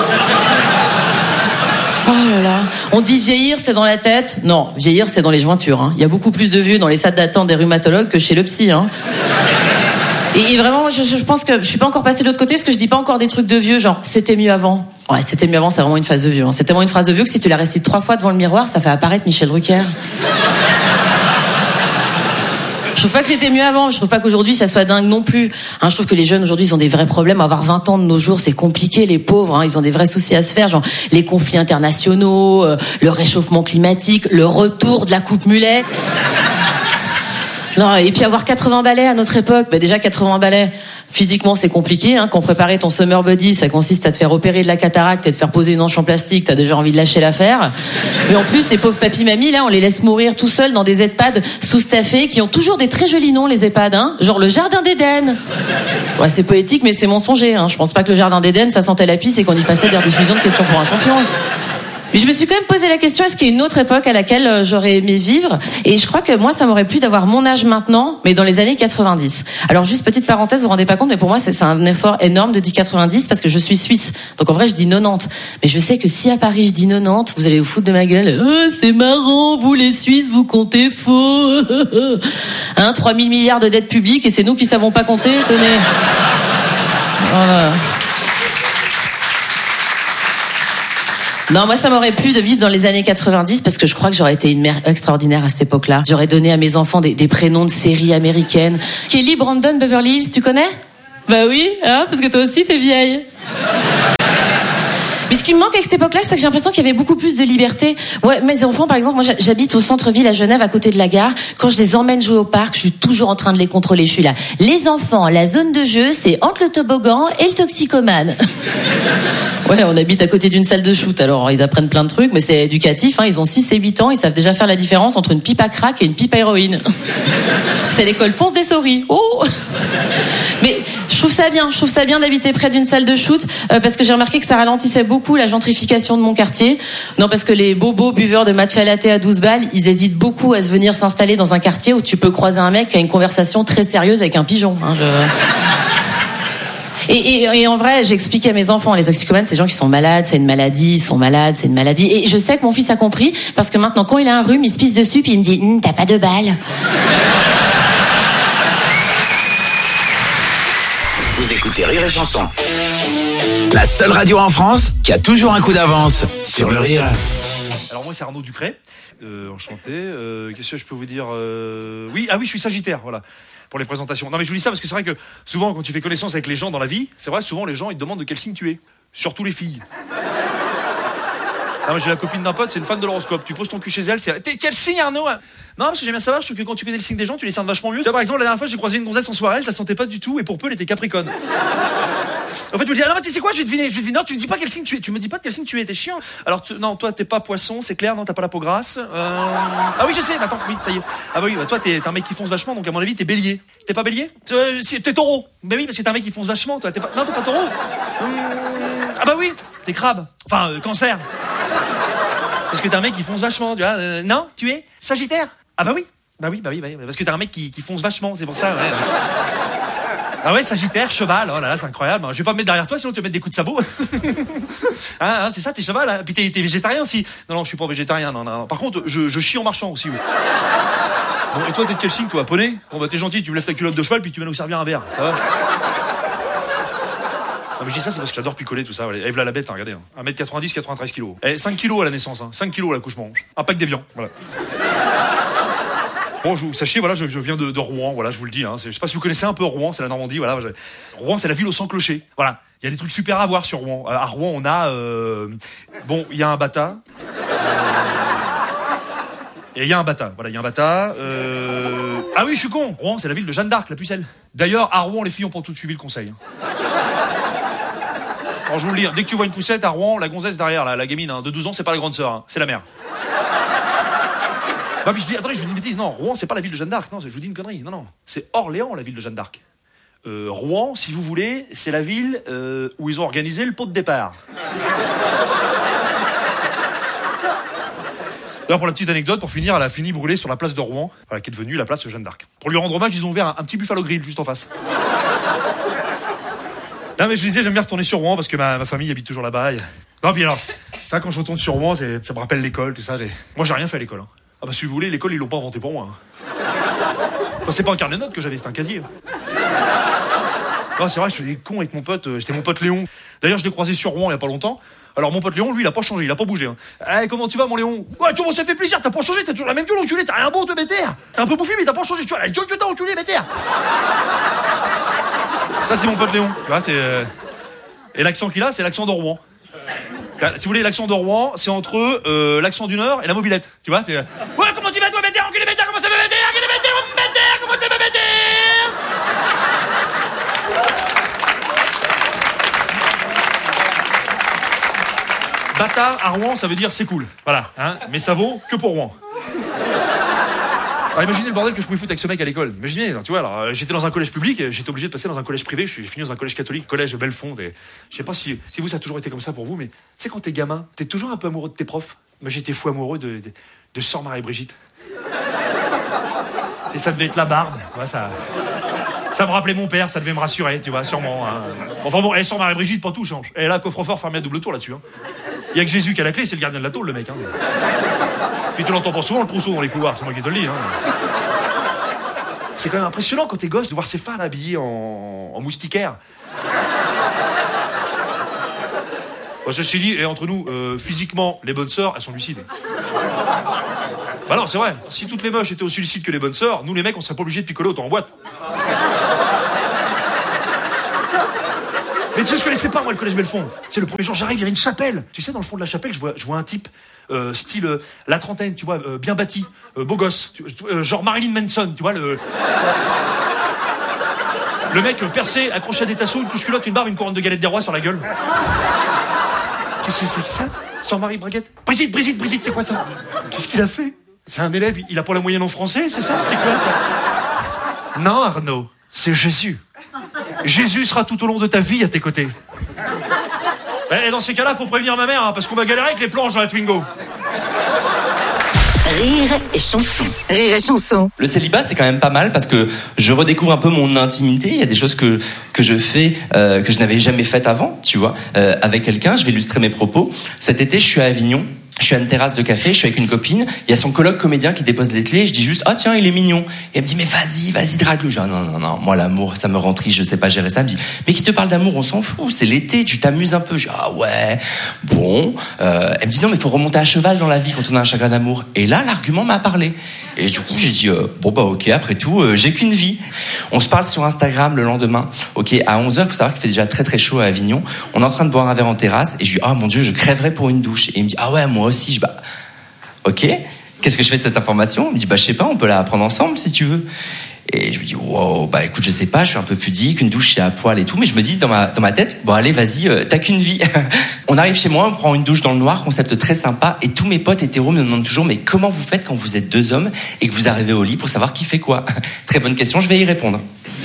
Oh là là. On dit vieillir c'est dans la tête. Non, vieillir c'est dans les jointures, hein. Il y a beaucoup plus de vieux dans les salles d'attente des rhumatologues que chez le psy, hein. Et, et vraiment, je, je pense que je suis pas encore passée de l'autre côté parce que je dis pas encore des trucs de vieux, genre c'était mieux avant. Ouais, c'était mieux avant, c'est vraiment une phase de vieux. Hein. C'est tellement une phrase de vieux que si tu la récites trois fois devant le miroir, ça fait apparaître Michel Drucker. Je trouve pas que c'était mieux avant, je trouve pas qu'aujourd'hui ça soit dingue non plus. Hein, je trouve que les jeunes aujourd'hui ils ont des vrais problèmes. Avoir vingt ans de nos jours c'est compliqué, les pauvres, hein, ils ont des vrais soucis à se faire, genre les conflits internationaux, euh, le réchauffement climatique, le retour de la coupe mulet. Non, et puis avoir quatre-vingts balais à notre époque, bah déjà quatre-vingts balais, physiquement c'est compliqué, hein. Quand préparer ton summer body, ça consiste à te faire opérer de la cataracte et te faire poser une hanche en plastique, t'as déjà envie de lâcher l'affaire. Mais en plus, les pauvres papy-mamies, là, on les laisse mourir tout seuls dans des EHPAD sous-staffés qui ont toujours des très jolis noms, les EHPAD, hein. Genre le Jardin d'Éden. Ouais, c'est poétique, mais c'est mensonger, hein. Je pense pas que le Jardin d'Éden, ça sentait la pisse et qu'on y passait des rediffusions de questions pour un champion. Mais je me suis quand même posé la question, est-ce qu'il y a une autre époque à laquelle j'aurais aimé vivre? Et je crois que moi, ça m'aurait plu d'avoir mon âge maintenant, mais dans les années quatre-vingt-dix. Alors juste petite parenthèse, vous vous rendez pas compte, mais pour moi, c'est, c'est un effort énorme de dire quatre-vingt-dix parce que je suis suisse. Donc en vrai, je dis quatre-vingt-dix. Mais je sais que si à Paris, je dis quatre-vingt-dix, vous allez vous foutre de ma gueule. Oh, c'est marrant, vous les Suisses, vous comptez faux. Hein, trois mille milliards de dettes publiques et c'est nous qui savons pas compter, tenez. Voilà. Non, moi, ça m'aurait plu de vivre dans les années quatre-vingt-dix parce que je crois que j'aurais été une mère extraordinaire à cette époque-là. J'aurais donné à mes enfants des, des prénoms de séries américaines. Kelly, Brandon, Beverly Hills, tu connais? Bah oui, hein, parce que toi aussi, t'es vieille. Mais ce qui me manque avec cette époque-là, c'est que j'ai l'impression qu'il y avait beaucoup plus de liberté. Ouais, mes enfants, par exemple, moi j'habite au centre-ville à Genève, à côté de la gare. Quand je les emmène jouer au parc, je suis toujours en train de les contrôler. Je suis là. Les enfants, la zone de jeu, c'est entre le toboggan et le toxicomane. Ouais, on habite à côté d'une salle de shoot, alors ils apprennent plein de trucs, mais c'est éducatif, hein. Ils ont six et huit ans, ils savent déjà faire la différence entre une pipe à crack et une pipe à héroïne. C'est l'école Fonce des Souris. Oh. Mais je trouve ça bien, je trouve ça bien d'habiter près d'une salle de shoot, euh, parce que j'ai remarqué que ça ralentissait beaucoup la gentrification de mon quartier. Non, parce que les bobos buveurs de matcha latte à douze balles, ils hésitent beaucoup à se venir s'installer dans un quartier où tu peux croiser un mec qui a une conversation très sérieuse avec un pigeon, hein, je... Et, et, et en vrai, j'explique à mes enfants, les toxicomanes, c'est des gens qui sont malades, c'est une maladie, ils sont malades, c'est une maladie. Et je sais que mon fils a compris, parce que maintenant, quand il a un rhume, il se pisse dessus, puis il me dit hm, « t'as pas de balle ». Vous écoutez Rire et Chanson, la seule radio en France qui a toujours un coup d'avance sur le rire. Alors moi, c'est Arnaud Ducret, euh, enchanté. Euh, qu'est-ce que je peux vous dire euh... Oui, ah oui, je suis Sagittaire, voilà. Pour les présentations. Non mais je vous dis ça parce que c'est vrai que souvent quand tu fais connaissance avec les gens dans la vie, c'est vrai souvent les gens ils te demandent de quel signe tu es. Surtout les filles. Ah, moi, j'ai la copine d'un pote, c'est une fan de l'horoscope. Tu poses ton cul chez elle, c'est t'es quel signe Arnaud? Non parce que j'aime bien savoir, je trouve que quand tu connais le signe des gens, tu les cernes vachement mieux. Tu vois, par exemple la dernière fois j'ai croisé une gonzesse en soirée, je la sentais pas du tout et pour peu elle était Capricorne. En fait, tu me dis, ah non, mais tu sais quoi, je vais deviner, je vais deviner. Non, tu me dis pas quel signe tu es. Tu me dis pas de quel signe tu es, t'es chiant. Alors, tu, non, toi, t'es pas poisson, c'est clair, non, t'as pas la peau grasse. Euh... Ah oui, je sais, mais attends, oui, ça y est. Ah bah oui, bah toi, t'es, t'es un mec qui fonce vachement, donc à mon avis, t'es bélier. T'es pas bélier? euh, T'es taureau. Mais oui, parce que t'es un mec qui fonce vachement, toi. T'es pas... Non, t'es pas taureau. Hum... Ah bah oui, t'es crabe. Enfin, euh, cancer. Parce que t'es un mec qui fonce vachement, tu vois. Euh, non, tu es Sagittaire. Ah bah oui. Bah oui, bah oui, bah oui. Parce que t'es un mec qui, qui fonce vachement, c'est pour ça, ouais. Ah ouais, Sagittaire, cheval, oh là là, c'est incroyable. Je vais pas me mettre derrière toi, sinon tu vas mettre des coups de sabot. hein, hein, c'est ça, t'es cheval, hein. Puis t'es, t'es végétarien aussi. Non, non, je suis pas végétarien, non, non. Par contre, je, je chie en marchant aussi, oui. Bon, et toi, t'es de quel signe, toi? Poney? Bon, bah, t'es gentil, tu me lèves ta culotte de cheval, puis tu vas nous servir un verre. Ça va? Non, mais je dis ça, c'est parce que j'adore picoler tout ça. Ève là la bête, hein, regardez. Hein. un mètre quatre-vingt-dix, quatre-vingt-treize kilos. Eh, cinq kilos à la naissance, hein. cinq kilos à l'accouchement. Un pack d'évian, voilà. Bon, je vous sachiez, voilà, je, je viens de, de Rouen, voilà, je vous le dis. Hein, je sais pas si vous connaissez un peu Rouen, c'est la Normandie, voilà. Je, Rouen, c'est la ville aux cent clochers. Voilà, il y a des trucs super à voir sur Rouen. À Rouen, on a, euh, bon, il y a un bata. Et il y a un bata, voilà, il y a un bata. Euh... Ah oui, je suis con. Rouen, c'est la ville de Jeanne d'Arc, la pucelle. D'ailleurs, à Rouen, les filles ont pas tout suivi le conseil. Hein. Alors, je vous le dis, dès que tu vois une poussette à Rouen, la gonzesse derrière, la, la gamine hein, de douze ans, c'est pas la grande sœur, hein, c'est la mère. Bah, puis je dis, attendez, je vous dis une bêtise. Non, Rouen, c'est pas la ville de Jeanne d'Arc. Non, je vous dis une connerie. Non, non. C'est Orléans, la ville de Jeanne d'Arc. Euh, Rouen, si vous voulez, c'est la ville euh, où ils ont organisé le pot de départ. D'ailleurs, pour la petite anecdote, pour finir, elle a fini brûlée sur la place de Rouen, voilà, qui est devenue la place de Jeanne d'Arc. Pour lui rendre hommage, ils ont ouvert un, un petit Buffalo Grill juste en face. Non, mais je disais, j'aime bien retourner sur Rouen parce que ma, ma famille habite toujours là-bas. Et... Non, puis alors, ça, quand je retourne sur Rouen, c'est, ça me rappelle l'école, tout ça. J'ai... Moi, j'ai rien fait à l'école. Hein. Ah bah si vous voulez, l'école ils l'ont pas inventé pour moi. Hein. Bah, c'est pas un carnet de notes que j'avais, c'est un casier. Non, c'est vrai, je faisais des cons avec mon pote, euh, j'étais mon pote Léon. D'ailleurs, je l'ai croisé sur Rouen il y a pas longtemps. Alors mon pote Léon, lui, il a pas changé, il a pas bougé. Hein. Eh, comment tu vas mon Léon? Ouais, tu vois, ça fait plaisir, t'as pas changé, t'as toujours la même gueule enculé, t'as rien bon de bêter. T'es un peu bouffi, mais t'as pas changé, tu vois, la gueule que t'as enculé, bêter. Ça, c'est mon pote Léon, tu vois, c'est... Euh... Et l'accent qu'il a, c'est l'accent de Rouen. Si vous voulez, l'accent de Rouen, c'est entre euh, l'accent du Nord et la mobilette. Tu vois, c'est... Ouais, comment tu vas, toi, bêter, enculé, bêter, comment ça va, bêter, enculé, bêter, bêter, comment ça va, bêter. Bâtard à Rouen, ça veut dire c'est cool. Voilà, hein, mais ça vaut que pour Rouen. Alors imaginez le bordel que je pouvais foutre avec ce mec à l'école. Imaginez, tu vois, alors j'étais dans un collège public, j'étais obligé de passer dans un collège privé, je suis fini dans un collège catholique, collège Belfond. Et je sais pas si, si vous ça a toujours été comme ça pour vous, mais tu sais quand t'es gamin, t'es toujours un peu amoureux de tes profs. Moi j'étais fou amoureux de, de, de Sœur Marie-Brigitte. C'est ça devait être la barbe, tu vois, ça. Ça me rappelait mon père, ça devait me rassurer, tu vois, sûrement. Hein. Enfin bon, et Sœur Marie-Brigitte, pas tout change. Et là, coffre-fort fermé à double tour là-dessus. Hein. Il y a que Jésus qui a la clé, c'est le gardien de la tôle, le mec. Hein. Puis tu l'entends pas souvent, le trousseau dans les couloirs, c'est moi qui te le dis. Hein. C'est quand même impressionnant quand t'es gosse de voir ces femmes habillées en, en moustiquaire. Bah, ceci dit, et entre nous, euh, physiquement, les bonnes sœurs, elles sont lucides. Bah non, c'est vrai. Si toutes les moches étaient aussi lucides que les bonnes sœurs, nous les mecs, on serait pas obligés de picoler autant en boîte. Mais tu sais, je connaissais pas, moi, le collège Belfond. C'est le premier jour, j'arrive, il y avait une chapelle. Tu sais, dans le fond de la chapelle, je vois, je vois un type, euh, style, euh, la trentaine, tu vois, euh, bien bâti, euh, beau gosse, tu, euh, genre Marilyn Manson, tu vois, le... Le mec euh, percé, accroché à des tasseaux, une couche culotte, une barbe, une couronne de galette des rois sur la gueule. Qu'est-ce que c'est que ça? Sans Marie Braguette? Brigitte, Brigitte, Brigitte, c'est quoi ça? Qu'est-ce qu'il a fait? C'est un élève, il a pas la moyenne en français, c'est ça? C'est quoi ça? Non, Arnaud, c'est Jésus. Jésus sera tout au long de ta vie à tes côtés. Et dans ces cas-là, faut prévenir ma mère, hein, parce qu'on va galérer avec les planches dans la Twingo. Rire et chanson. Rire et chanson. Le célibat, c'est quand même pas mal parce que je redécouvre un peu mon intimité. Il y a des choses que que je fais euh, que je n'avais jamais faites avant, tu vois, euh, avec quelqu'un. Je vais illustrer mes propos. Cet été, je suis à Avignon. Je suis à une terrasse de café, je suis avec une copine, il y a son coloc comédien qui dépose les clés, je dis juste « Ah tiens, il est mignon !» Et elle me dit « Mais vas-y, vas-y, drague-le !» Je dis « Non, non, non, moi l'amour, ça me rend triste, je sais pas gérer ça. » Elle me dit « Mais qui te parle d'amour, on s'en fout, c'est l'été, tu t'amuses un peu. » Je dis « Ah ouais, bon. Euh, » Elle me dit « Non, mais faut remonter à cheval dans la vie quand on a un chagrin d'amour. » Et là, l'argument m'a parlé. Et du coup, j'ai dit euh, « Bon bah ok, après tout, euh, j'ai qu'une vie. » On se parle sur Instagram le lendemain. Ok, à onze heures, faut savoir qu'il fait déjà très très chaud à Avignon. On est en train de boire un verre en terrasse et je lui dis « Ah mon Dieu, je crèverais pour une douche. » Et il me dit « Ah ouais, moi aussi. » Je dis bah, ok, qu'est-ce que je fais de cette information? Il me dit, bah, je sais pas, on peut la prendre ensemble si tu veux. Et je me dis, wow, bah, écoute, je sais pas, je suis un peu pudique, une douche, c'est à poil et tout, mais je me dis dans ma, dans ma tête, bon, allez, vas-y, euh, t'as qu'une vie. On arrive chez moi, on prend une douche dans le noir, concept très sympa, et tous mes potes hétéros me demandent toujours, mais comment vous faites quand vous êtes deux hommes et que vous arrivez au lit pour savoir qui fait quoi? Très bonne question, je vais y répondre.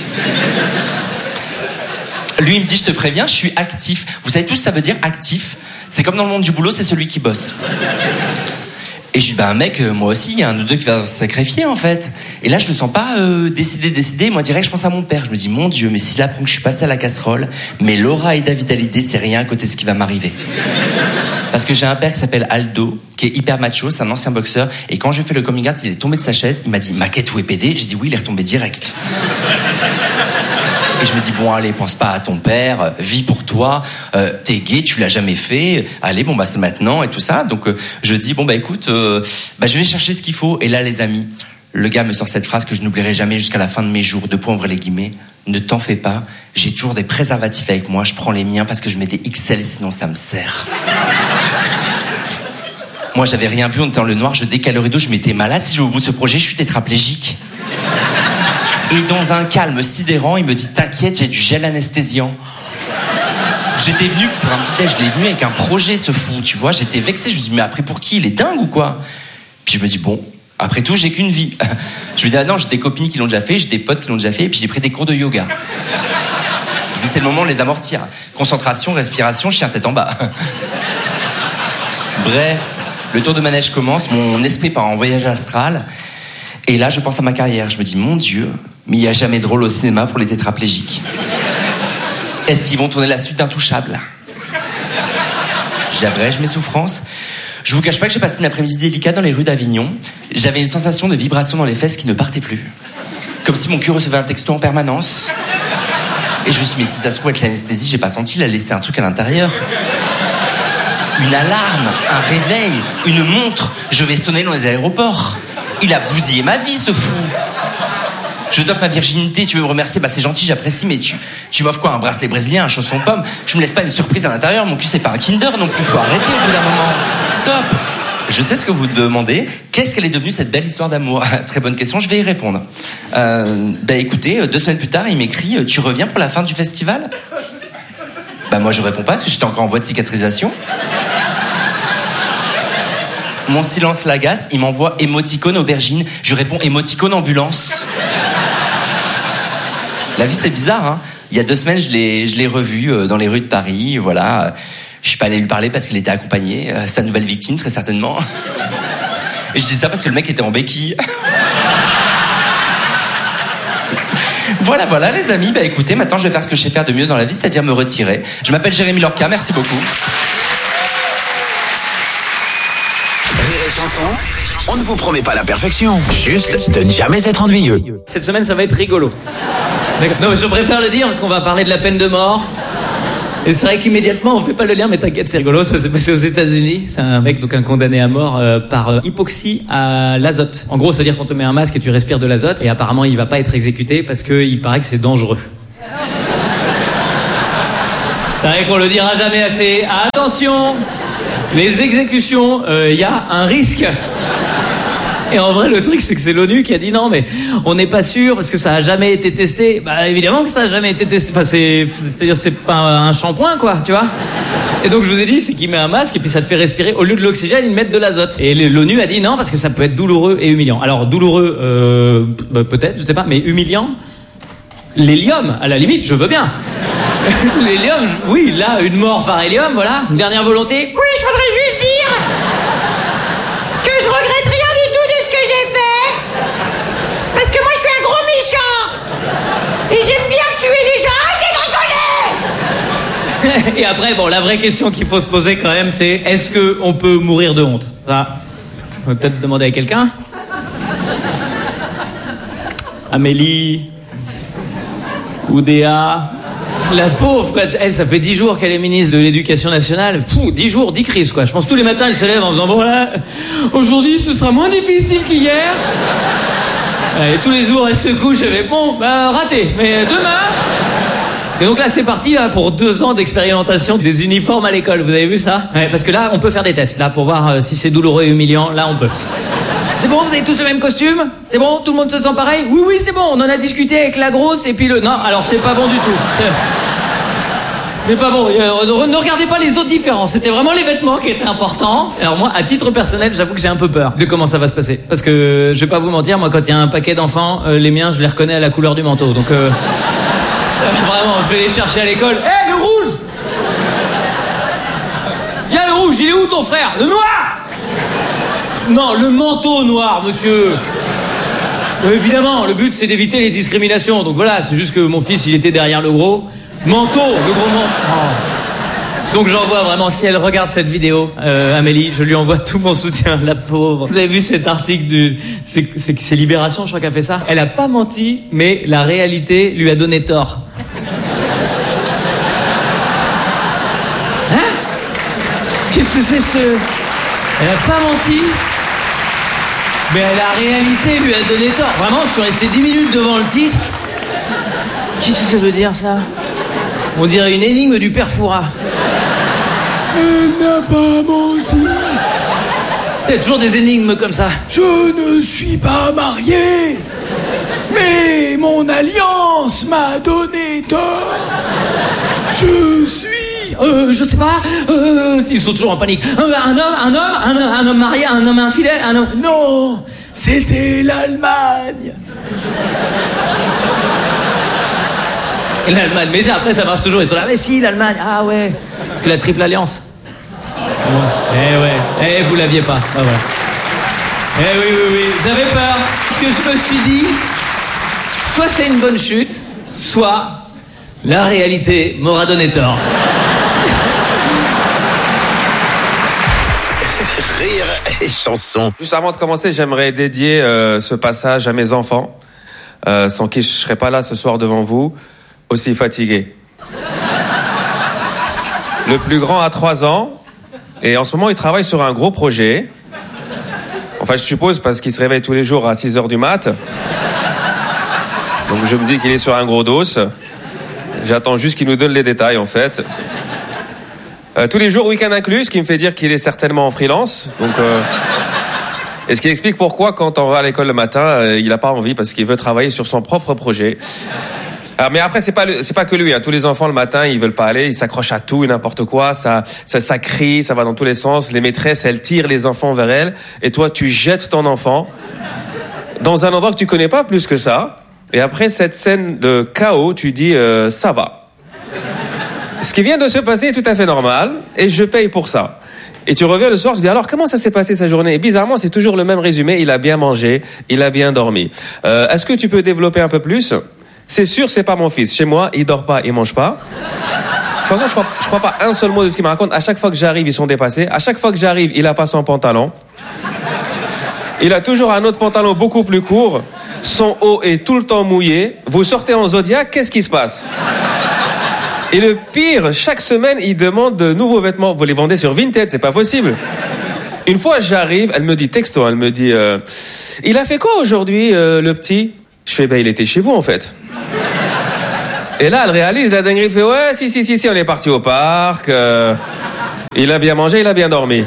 Lui, il me dit, je te préviens, je suis actif. Vous savez tous, ça veut dire actif. C'est comme dans le monde du boulot, c'est celui qui bosse. Et je dis, bah mec, euh, moi aussi, il y a un ou deux qui va se sacrifier en fait. Et là, je le sens pas euh, décidé, décidé. Moi, direct, je pense à mon père. Je me dis, mon Dieu, mais s'il apprend que je suis passé à la casserole, mais Laura et David Hallyday, c'est rien à côté de ce qui va m'arriver. Parce que j'ai un père qui s'appelle Aldo, qui est hyper macho, c'est un ancien boxeur. Et quand j'ai fait le coming out, il est tombé de sa chaise, il m'a dit, maquette ou est pédé? J'ai dit oui, il est retombé direct. Et je me dis, bon, allez, pense pas à ton père, euh, vis pour toi, euh, t'es gay, tu l'as jamais fait, allez, bon, bah, c'est maintenant, et tout ça. Donc, euh, je dis, bon, bah, écoute, euh, bah, je vais chercher ce qu'il faut. Et là, les amis, le gars me sort cette phrase que je n'oublierai jamais jusqu'à la fin de mes jours, de point ouvrir les guillemets. Ne t'en fais pas, j'ai toujours des préservatifs avec moi, je prends les miens parce que je mets des X L, sinon ça me sert. Moi, j'avais rien vu, on était dans le noir, je décale le rideau, je m'étais malade. Si je vais au bout de ce projet, je suis tétraplégique. Et dans un calme sidérant, il me dit, t'inquiète, j'ai du gel anesthésiant. J'étais venu pour un petit déj, je l'ai venu avec un projet, ce fou, tu vois. J'étais vexé, je me dis, mais après pour qui? Il est dingue ou quoi? Puis je me dis, bon, après tout, j'ai qu'une vie. Je me dis, ah non, j'ai des copines qui l'ont déjà fait, j'ai des potes qui l'ont déjà fait, et puis j'ai pris des cours de yoga. Je me dis, c'est le moment de les amortir. Concentration, respiration, chien tête en bas. Bref, le tour de manège commence, mon esprit part en voyage astral. Et là, je pense à ma carrière. Je me dis, mon Dieu, mais il n'y a jamais de rôle au cinéma pour les tétraplégiques. Est-ce qu'ils vont tourner la suite d'Intouchables? J'abrège mes souffrances. Je vous cache pas que j'ai passé une après-midi délicate dans les rues d'Avignon. J'avais une sensation de vibration dans les fesses qui ne partait plus. Comme si mon cul recevait un texto en permanence. Et je me suis dit, mais si ça se trouve avec l'anesthésie, j'ai pas senti, il a laissé un truc à l'intérieur. Une alarme, un réveil, une montre. Je vais sonner dans les aéroports. Il a bousillé ma vie, ce fou. Je dope ma virginité, tu veux me remercier? Bah c'est gentil, j'apprécie, mais tu, tu m'offres quoi? Un bracelet brésilien, un chausson pomme? Je me laisse pas une surprise à l'intérieur, mon cul c'est pas un Kinder non plus, faut arrêter au bout d'un moment. Stop. Je sais ce que vous demandez, qu'est-ce qu'elle est devenue cette belle histoire d'amour? Très bonne question, je vais y répondre. Euh, bah écoutez, deux semaines plus tard, il m'écrit, tu reviens pour la fin du festival? Bah moi je réponds pas parce que j'étais encore en voie de cicatrisation. Mon silence l'agace, il m'envoie émoticône aubergine. Je réponds émoticône ambulance. La vie c'est bizarre, hein. Il y a deux semaines, je l'ai, je l'ai revu euh, dans les rues de Paris, voilà. Je suis pas allé lui parler parce qu'il était accompagné, euh, sa nouvelle victime très certainement. Et je dis ça parce que le mec était en béquille. Voilà, voilà les amis, bah écoutez, maintenant je vais faire ce que je sais faire de mieux dans la vie, c'est-à-dire me retirer. Je m'appelle Jérémy Lorca, merci beaucoup. Chanson, on ne vous promet pas la perfection, juste de ne jamais être ennuyeux. Cette semaine, ça va être rigolo. Non, mais je préfère le dire parce qu'on va parler de la peine de mort. Et c'est vrai qu'immédiatement, on fait pas le lien, mais t'inquiète, c'est rigolo. Ça s'est passé aux États-Unis. C'est un mec, donc un condamné à mort euh, par euh, hypoxie à l'azote. En gros, c'est-à-dire qu'on te met un masque et tu respires de l'azote. Et apparemment, il va pas être exécuté parce qu'il paraît que c'est dangereux. C'est vrai qu'on le dira jamais assez. Attention, les exécutions, il euh, y a un risque. Et en vrai, le truc, c'est que c'est l'ONU qui a dit non, mais on n'est pas sûr parce que ça a jamais été testé. Bah, évidemment que ça a jamais été testé. Enfin, c'est, c'est-à-dire, c'est pas un shampoing, quoi, tu vois. Et donc, je vous ai dit, c'est qu'il met un masque et puis ça te fait respirer. Au lieu de l'oxygène, ils mettent de l'azote. Et l'ONU a dit non parce que ça peut être douloureux et humiliant. Alors, douloureux, euh, bah, peut-être, je sais pas, mais humiliant, l'hélium, à la limite, je veux bien. L'hélium, oui, là, une mort par hélium, voilà. Une dernière volonté. Oui, je voudrais juste dire que je regrette rien du tout de ce que j'ai fait. Parce que moi, je suis un gros méchant. Et j'aime bien tuer les gens. Arrêtez de rigoler. Et après, bon, la vraie question qu'il faut se poser quand même, c'est est-ce qu'on peut mourir de honte? Ça, on peut peut-être demander à quelqu'un. Amélie, Oudéa, la pauvre, quoi. Elle, ça fait dix jours qu'elle est ministre de l'Éducation nationale. Pouh, dix jours, dix crises, quoi. Je pense tous les matins, elle se lève en disant, bon, là, aujourd'hui, ce sera moins difficile qu'hier. Et tous les jours, elle se couche, elle fait, bon, bah, raté. Mais demain... Et donc là, c'est parti, là, pour deux ans d'expérimentation des uniformes à l'école. Vous avez vu ça? Ouais, parce que là, on peut faire des tests, là, pour voir euh, si c'est douloureux et humiliant. Là, on peut. C'est bon, vous avez tous le même costume? C'est bon, tout le monde se sent pareil? Oui, oui, c'est bon, on en a discuté avec la grosse et puis le... Non, alors c'est pas bon du tout. C'est pas bon, euh, ne regardez pas les autres différences. C'était vraiment les vêtements qui étaient importants. Alors moi, à titre personnel, j'avoue que j'ai un peu peur de comment ça va se passer. Parce que, je vais pas vous mentir, moi, quand il y a un paquet d'enfants, euh, les miens, je les reconnais à la couleur du manteau. Donc, euh, ça, vraiment, je vais les chercher à l'école. Hé, hey, le rouge! Il y a le rouge, il est où ton frère? Le noir! Non, le manteau noir, monsieur. Euh, évidemment, le but c'est d'éviter les discriminations. Donc voilà, c'est juste que mon fils, il était derrière le gros manteau, le gros manteau. Oh. Donc j'envoie vraiment, si elle regarde cette vidéo, euh, Amélie, je lui envoie tout mon soutien, la pauvre. Vous avez vu cet article du... C'est, c'est, c'est Libération, je crois qu'elle a fait ça. Elle a pas menti, mais la réalité lui a donné tort. Hein? Qu'est-ce que c'est ce... Elle a pas menti, mais la réalité lui a donné tort. Vraiment, je suis resté dix minutes devant le titre. Qu'est-ce que ça veut dire, ça? On dirait une énigme du père Fouras. Elle n'a pas menti. T'as toujours des énigmes comme ça. Je ne suis pas marié, mais mon alliance m'a donné tort. Je suis... Euh, je sais pas, euh, ils sont toujours en panique. Un, un homme, un homme, un, un homme marié, un homme infidèle, un homme... Non, c'était l'Allemagne. Et l'Allemagne, mais après ça marche toujours. Ils sont là, mais si, l'Allemagne, ah ouais. Parce que la triple alliance. Bon. Eh ouais, eh vous l'aviez pas. Ah, voilà. Eh oui, oui, oui, j'avais peur. Parce que je me suis dit, soit c'est une bonne chute, soit la réalité m'aura donné tort. Rire et chanson. Juste avant de commencer, j'aimerais dédier euh, ce passage à mes enfants, euh, sans qui je ne serais pas là ce soir devant vous, aussi fatigué. Le plus grand a trois ans, et en ce moment, il travaille sur un gros projet. Enfin, je suppose parce qu'il se réveille tous les jours à six heures du mat. Donc je me dis qu'il est sur un gros dos. J'attends juste qu'il nous donne les détails, en fait. Euh, tous les jours, week-end inclus, ce qui me fait dire qu'il est certainement en freelance. Donc, euh... Et ce qui explique pourquoi, quand on va à l'école le matin, euh, il n'a pas envie, parce qu'il veut travailler sur son propre projet. Alors, mais après, c'est pas, le... c'est pas que lui. Hein. Tous les enfants, le matin, ils veulent pas aller, ils s'accrochent à tout et n'importe quoi. Ça, ça, ça crie, ça va dans tous les sens. Les maîtresses, elles tirent les enfants vers elles. Et toi, tu jettes ton enfant dans un endroit que tu connais pas plus que ça. Et après cette scène de chaos, tu dis euh, ça va. Ce qui vient de se passer est tout à fait normal et je paye pour ça. Et tu reviens le soir, tu dis alors comment ça s'est passé sa journée? Et bizarrement, c'est toujours le même résumé. Il a bien mangé, il a bien dormi. Euh, est-ce que tu peux développer un peu plus? C'est sûr, c'est pas mon fils. Chez moi, il dort pas, il mange pas. De toute façon, je crois, je crois pas un seul mot de ce qu'il me raconte. À chaque fois que j'arrive, ils sont dépassés. À chaque fois que j'arrive, il a pas son pantalon. Il a toujours un autre pantalon beaucoup plus court. Son haut est tout le temps mouillé. Vous sortez en Zodiac, qu'est-ce qui se passe? Et le pire, chaque semaine, il demande de nouveaux vêtements. Vous les vendez sur Vinted, c'est pas possible. Une fois, j'arrive, elle me dit texto, elle me dit euh, il a fait quoi aujourd'hui, euh, le petit? Je fais, ben, il était chez vous, en fait. Et là, elle réalise, la dinguerie, fait, ouais, si, si, si, si, on est parti au parc, euh, il a bien mangé, il a bien dormi.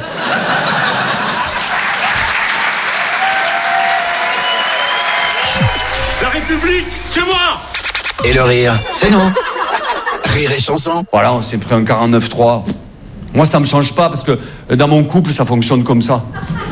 La République, c'est moi. Et le rire, c'est nous. Rire et chanson. Voilà, on s'est pris un quarante-neuf trois. Moi, ça me change pas parce que dans mon couple, ça fonctionne comme ça.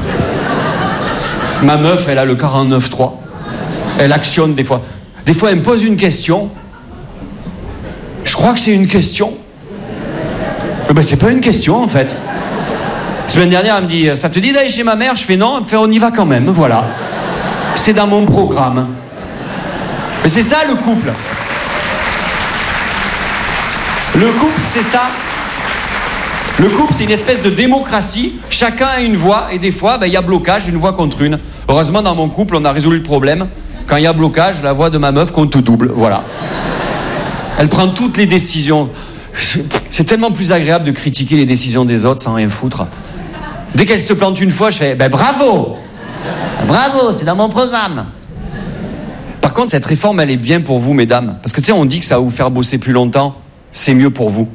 Ma meuf, elle a le quarante-neuf trois. Elle actionne des fois. Des fois, elle me pose une question. Je crois que c'est une question. Mais ben, c'est pas une question, en fait. La semaine dernière, elle me dit, ça te dit d'aller chez ma mère? Je fais non. Elle me fait, on y va quand même, voilà. C'est dans mon programme. Mais c'est ça, le couple. Le couple, c'est ça. Le couple, c'est une espèce de démocratie. Chacun a une voix et des fois, ben, y a blocage, une voix contre une. Heureusement, dans mon couple, on a résolu le problème. Quand il y a blocage, la voix de ma meuf compte double. Voilà. Elle prend toutes les décisions. C'est tellement plus agréable de critiquer les décisions des autres sans rien foutre. Dès qu'elle se plante une fois, je fais ben bravo. Bravo, c'est dans mon programme. Par contre, cette réforme, elle est bien pour vous, mesdames. Parce que tu sais, on dit que ça va vous faire bosser plus longtemps. C'est mieux pour vous.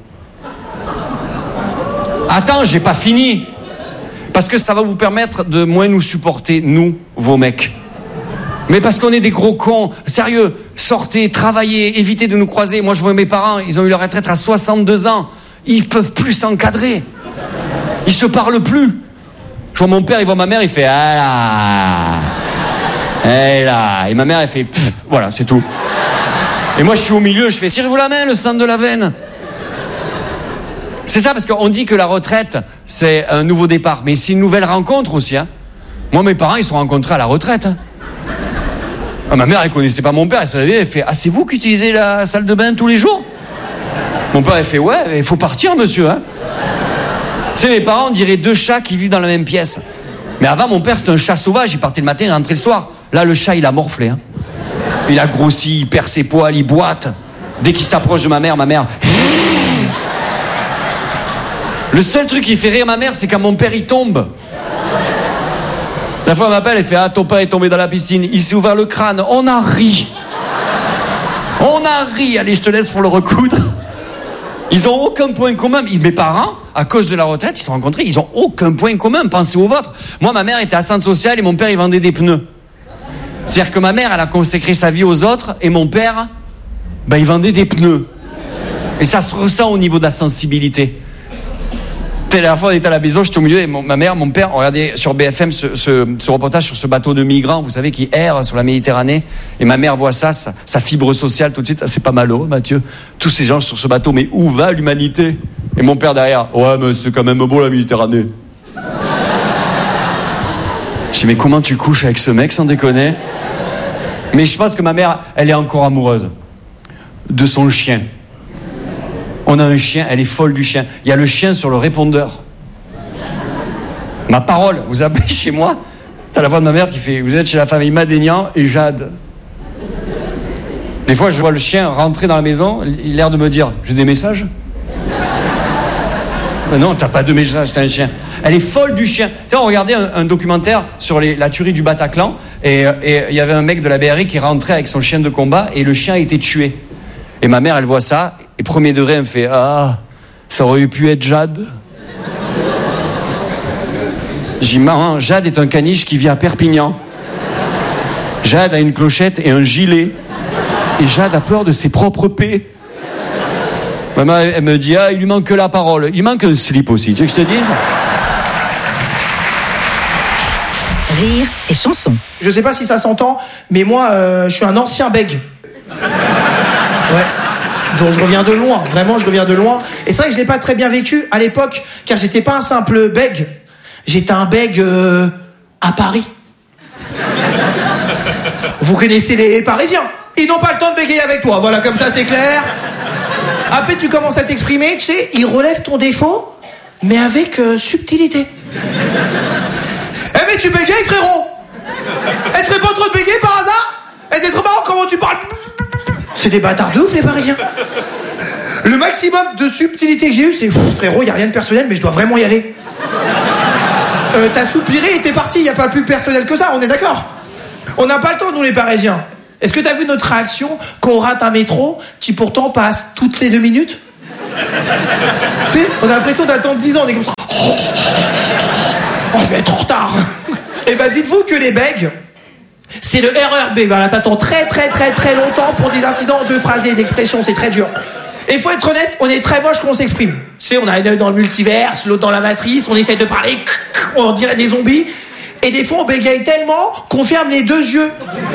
Attends, j'ai pas fini. Parce que ça va vous permettre de moins nous supporter, nous, vos mecs. Mais parce qu'on est des gros cons. Sérieux, sortez, travaillez, évitez de nous croiser. Moi, je vois mes parents, ils ont eu leur retraite à soixante-deux ans. Ils peuvent plus s'encadrer. Ils se parlent plus. Je vois mon père, il voit ma mère, il fait « Ah là !» Et là. Et ma mère, elle fait Pff, voilà, c'est tout. Et moi, je suis au milieu, je fais « Tirez-vous la main, le sang de la veine !» C'est ça, parce qu'on dit que la retraite, c'est un nouveau départ. Mais c'est une nouvelle rencontre aussi. Hein. Moi, mes parents, ils se sont rencontrés à la retraite. Hein. Ah, ma mère, elle connaissait pas mon père. Elle s'est réveillée, elle fait « Ah, c'est vous qui utilisez la salle de bain tous les jours ?» Mon père, il fait « Ouais, il faut partir, monsieur. Hein. » Tu sais, mes parents, on dirait deux chats qui vivent dans la même pièce. Mais avant, mon père, c'était un chat sauvage. Il partait le matin, il rentrait le soir. Là, le chat, il a morflé. Hein. Il a grossi, il perd ses poils, il boite. Dès qu'il s'approche de ma mère, ma mère... Le seul truc qui fait rire ma mère, c'est quand mon père, il tombe. La fois, elle m'appelle, elle fait « Ah, ton père est tombé dans la piscine. Il s'est ouvert le crâne. On a ri. On a ri. Allez, je te laisse pour le recoudre. » Ils ont aucun point commun. Mes parents, à cause de la retraite, ils se sont rencontrés. Ils ont aucun point commun. Pensez au vôtre. Moi, ma mère était à centre social et mon père, il vendait des pneus. C'est-à-dire que ma mère, elle a consacré sa vie aux autres et mon père, ben, il vendait des pneus. Et ça se ressent au niveau de la sensibilité. La dernière fois, on était à la maison, j'étais au milieu et mon, ma mère, mon père, on regardait sur B F M ce, ce, ce reportage sur ce bateau de migrants, vous savez, qui erre sur la Méditerranée. Et ma mère voit ça, sa, sa fibre sociale tout de suite. Ah, c'est pas malheureux, Mathieu. Tous ces gens sur ce bateau, mais où va l'humanité? Et mon père derrière, ouais, mais c'est quand même beau la Méditerranée. Je dis, mais comment tu couches avec ce mec, sans déconner? Mais je pense que ma mère, elle est encore amoureuse de son chien. On a un chien, elle est folle du chien. Il y a le chien sur le répondeur. Ma parole, vous appelez chez moi, t'as la voix de ma mère qui fait « Vous êtes chez la famille Madénian et Jade. » Des fois, je vois le chien rentrer dans la maison, il a l'air de me dire « J'ai des messages ?» Mais non, t'as pas de messages, t'as un chien. Elle est folle du chien. Tu sais, on regardait un, un documentaire sur les, la tuerie du Bataclan et il y avait un mec de la B R I qui rentrait avec son chien de combat et le chien a été tué. Et ma mère, elle voit ça, et premier degré, elle me fait « Ah, ça aurait pu être Jade. » J'ai dit « Maman, Jade est un caniche qui vit à Perpignan. Jade a une clochette et un gilet. Et Jade a peur de ses propres pets. » Maman, elle me dit « Ah, il lui manque que la parole. Il manque un slip aussi, tu veux que je te dise ?» Rire et chanson. Je sais pas si ça s'entend, mais moi, euh, je suis un ancien bègue. Ouais. Donc je reviens de loin, vraiment je reviens de loin. Et c'est vrai que je l'ai pas très bien vécu à l'époque, car j'étais pas un simple bègue. J'étais un bègue euh, à Paris. Vous connaissez les Parisiens. Ils n'ont pas le temps de bégayer avec toi, voilà, comme ça c'est clair. Après tu commences à t'exprimer, tu sais, ils relèvent ton défaut, mais avec euh, subtilité. Eh mais tu bégayes frérot. Elle te ferait pas trop de bégayer par hasard? Eh c'est trop marrant comment tu parles. C'est des bâtards de ouf, les Parisiens. Le maximum de subtilité que j'ai eu, c'est pff, frérot, y a rien de personnel, mais je dois vraiment y aller. Euh, t'as soupiré et t'es parti, y a pas plus personnel que ça, on est d'accord? On n'a pas le temps, nous les Parisiens. Est-ce que t'as vu notre réaction quand on rate un métro qui pourtant passe toutes les deux minutes? C'est, on a l'impression d'attendre dix ans, on est comme ça. Oh, je vais être en retard. Et ben dites-vous que les bègues, c'est le R E R B. Voilà, t'attends très très très très longtemps pour des incidents de phrasés, d'expressions, c'est très dur. Et il faut être honnête, on est très moche quand on s'exprime. Tu sais, on a un œil dans le multiverse, l'autre dans la matrice, on essaie de parler, on dirait des zombies. Et des fois, on bégaye tellement qu'on ferme les deux yeux.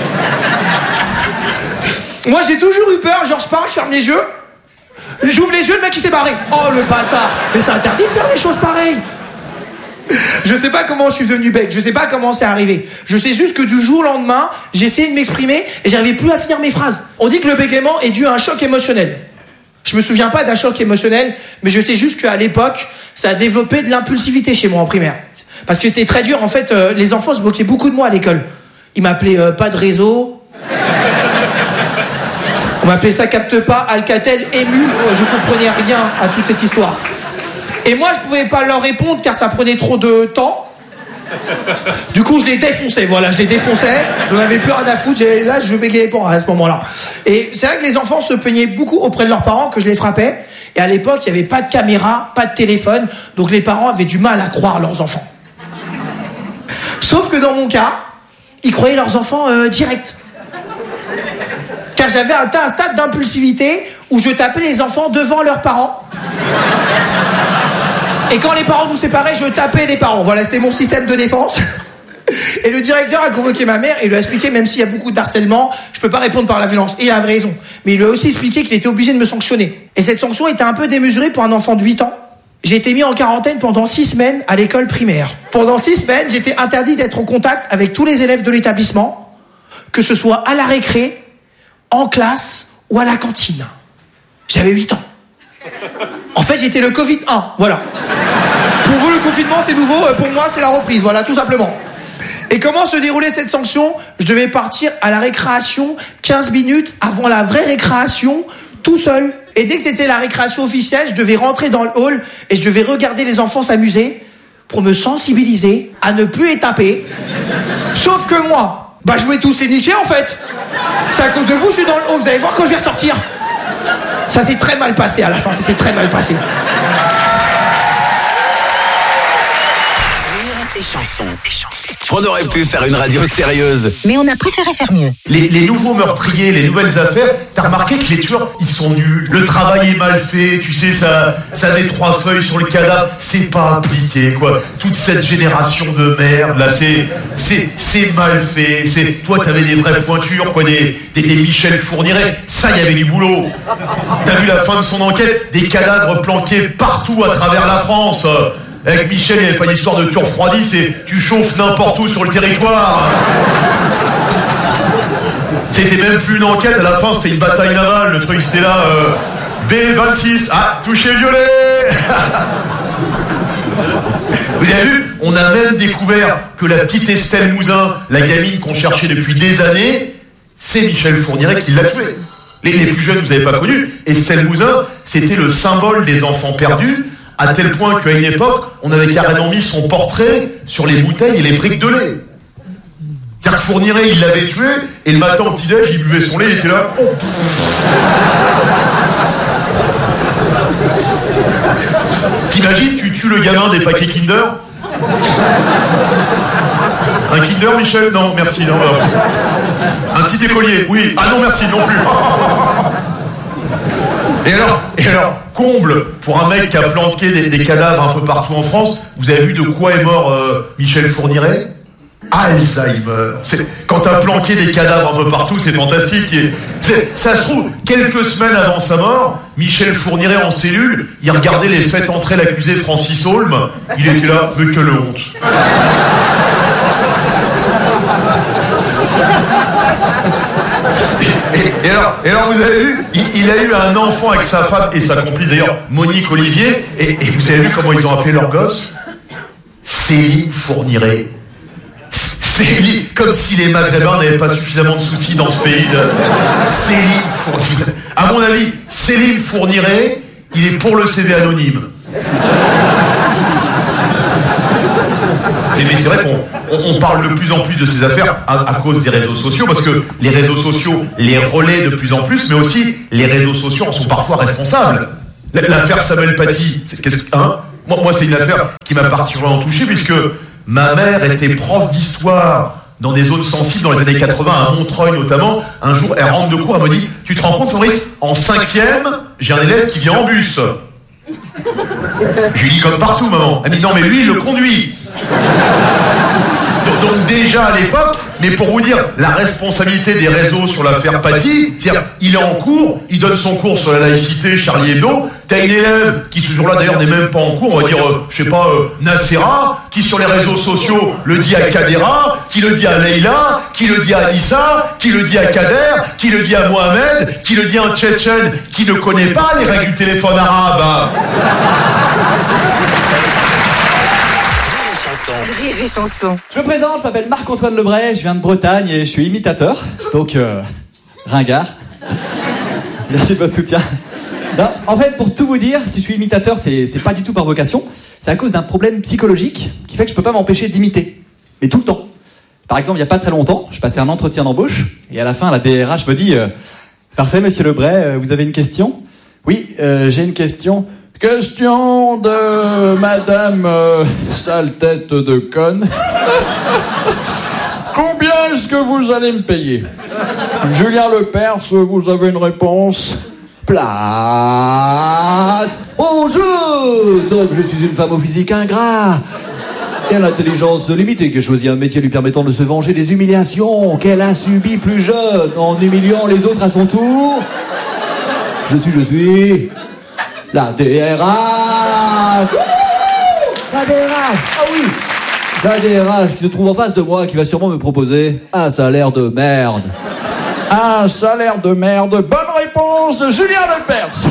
Moi, j'ai toujours eu peur, genre je parle, je ferme les yeux, j'ouvre les yeux, le mec il s'est barré. Oh le bâtard. Mais c'est interdit de faire des choses pareilles. Je sais pas comment je suis devenu bec, je sais pas comment c'est arrivé. Je sais juste que du jour au lendemain, j'ai essayé de m'exprimer et j'arrivais plus à finir mes phrases. On dit que le bégaiement est dû à un choc émotionnel. Je me souviens pas d'un choc émotionnel, mais je sais juste qu'à l'époque, ça a développé de l'impulsivité chez moi en primaire. Parce que c'était très dur, en fait, euh, les enfants se moquaient beaucoup de moi à l'école. Ils m'appelaient euh, pas de réseau. On m'appelait ça capte pas, Alcatel, ému. Oh, je comprenais rien à toute cette histoire. Et moi, je pouvais pas leur répondre car ça prenait trop de temps. Du coup, je les défonçais, voilà, je les défonçais. J'en avais plus rien à foutre. Là, je bégayais pas à ce moment-là. Et c'est vrai que les enfants se plaignaient beaucoup auprès de leurs parents que je les frappais. Et à l'époque, il n'y avait pas de caméra, pas de téléphone. Donc les parents avaient du mal à croire leurs enfants. Sauf que dans mon cas, ils croyaient leurs enfants euh, direct. Car j'avais atteint un stade d'impulsivité où je tapais les enfants devant leurs parents. Et quand les parents nous séparaient, je tapais les parents. Voilà, c'était mon système de défense. Et le directeur a convoqué ma mère et lui a expliqué, même s'il y a beaucoup de harcèlement, je peux pas répondre par la violence. Et il avait raison. Mais il lui a aussi expliqué qu'il était obligé de me sanctionner. Et cette sanction était un peu démesurée pour un enfant de huit ans. J'ai été mis en quarantaine pendant six semaines à l'école primaire. Pendant six semaines, j'étais interdit d'être en contact avec tous les élèves de l'établissement, que ce soit à la récré, en classe ou à la cantine. J'avais huit ans. En fait, j'étais le Covid un, voilà. Pour vous, le confinement, c'est nouveau. Pour moi, c'est la reprise, voilà, tout simplement. Et comment se déroulait cette sanction? Je devais partir à la récréation quinze minutes avant la vraie récréation, tout seul. Et dès que c'était la récréation officielle, je devais rentrer dans le hall et je devais regarder les enfants s'amuser pour me sensibiliser à ne plus les taper. Sauf que moi, bah je voulais tous les niquer en fait. C'est à cause de vous, je suis dans le hall, vous allez voir quand je vais ressortir. Ça s'est très mal passé à la fin, ça s'est très mal passé. Et chansons. On aurait pu faire une radio sérieuse. Mais on a préféré faire mieux. Les, les nouveaux meurtriers, les nouvelles affaires, t'as remarqué que les tueurs, ils sont nuls. Le travail est mal fait, tu sais, ça, ça met trois feuilles sur le cadavre, c'est pas appliqué, quoi. Toute cette génération de merde, là, c'est, c'est, c'est mal fait. C'est, toi, t'avais des vraies pointures, quoi, des, des, des Michel Fourniret. Ça, il y avait du boulot. T'as vu la fin de son enquête? Des cadavres planqués partout à travers la France. Avec Michel, il n'y avait pas d'histoire de tu refroidis, c'est tu chauffes n'importe où sur le territoire. C'était même plus une enquête, à la fin c'était une bataille navale, le truc c'était là, euh, B vingt-six, ah, touché violet. Vous avez vu? On a même découvert que la petite Estelle Mouzin, la gamine qu'on cherchait depuis des années, c'est Michel Fourniret qui l'a tuée. Les, les plus jeunes, vous n'avez pas connu, Estelle Mouzin, c'était le symbole des enfants perdus, à tel point qu'à une époque, on avait carrément mis son portrait sur les bouteilles et les briques de lait. C'est-à-dire que Fourniret, il l'avait tué, et le matin au petit-déj, il buvait son lait, il était là. Oh. T'imagines, tu tues le gamin des paquets Kinder? Un Kinder, Michel? Non, merci. Non, non. Un petit écolier? Oui. Ah non, merci, non plus. Et alors, et alors, comble pour un mec qui a planqué des, des cadavres un peu partout en France. Vous avez vu de quoi est mort euh, Michel Fourniret? Alzheimer. C'est, quand t'as planqué des cadavres un peu partout, c'est fantastique. Et c'est, ça se trouve, quelques semaines avant sa mort, Michel Fourniret en cellule, il regardait les faits entrer l'accusé Francis Holm. Il était là, mais quelle honte. Et, et, alors, et alors, vous avez vu, il, il a eu un enfant avec sa femme et sa complice d'ailleurs, Monique Olivier, et, et vous avez vu comment ils ont appelé leur gosse? Céline Fourniret. Céline, comme si les Maghrébins n'avaient pas suffisamment de soucis dans ce pays. De... Céline Fourniret. À mon avis, Céline Fourniret, il est pour le C V anonyme. Mais c'est vrai qu'on on parle de plus en plus de ces affaires à, à cause des réseaux sociaux, parce que les réseaux sociaux les relaient de plus en plus, mais aussi les réseaux sociaux en sont parfois responsables. L'affaire Samuel Paty, c'est, qu'est-ce, hein moi, moi, c'est une affaire qui m'a particulièrement touché, puisque ma mère était prof d'histoire dans des zones sensibles dans les années quatre-vingts, à Montreuil notamment. Un jour, elle rentre de cours, elle me dit « Tu te rends compte, Fabrice, en cinquième, j'ai un élève qui vient en bus. » Je lui dis « Comme partout, maman. » Elle me dit « Non, mais lui, il le conduit. » Donc, donc déjà à l'époque, mais pour vous dire la responsabilité des réseaux sur l'affaire Paty, c'est-à-dire il est en cours, il donne son cours sur la laïcité, Charlie Hebdo, t'as une élève qui ce jour-là d'ailleurs n'est même pas en cours, on va dire, euh, je sais pas, euh, Nacera, qui sur les réseaux sociaux le dit à Kadera, qui le dit à Leïla, qui le dit à Anissa, qui le dit à Kader, qui le dit à Mohamed, qui le dit à un Tchétchène qui ne connaît pas les règles du téléphone arabe. Hein. Rire et chanson. Je me présente, je m'appelle Marc-Antoine Lebray, je viens de Bretagne et je suis imitateur, donc euh, ringard. Merci de votre soutien. Non, en fait, pour tout vous dire, si je suis imitateur, c'est, c'est pas du tout par vocation, c'est à cause d'un problème psychologique qui fait que je peux pas m'empêcher d'imiter, mais tout le temps. Par exemple, il y a pas très longtemps, je passais un entretien d'embauche et à la fin, la D R H me dit euh, « Parfait, monsieur Lebray, euh, vous avez une question ?»« Oui, euh, j'ai une question. » Question de madame euh, sale tête de conne. Combien est-ce que vous allez me payer? Julien Lepers, vous avez une réponse? Place au jeu. Donc je suis une femme au physique ingrat et à l'intelligence limitée qui a choisi un métier lui permettant de se venger des humiliations qu'elle a subies plus jeune en humiliant les autres à son tour. Je suis, je suis... La D R H. La D R H. Ah oui. La D R H qui se trouve en face de moi, qui va sûrement me proposer un salaire de merde. Un salaire de merde. Bonne réponse de Julien Lepers.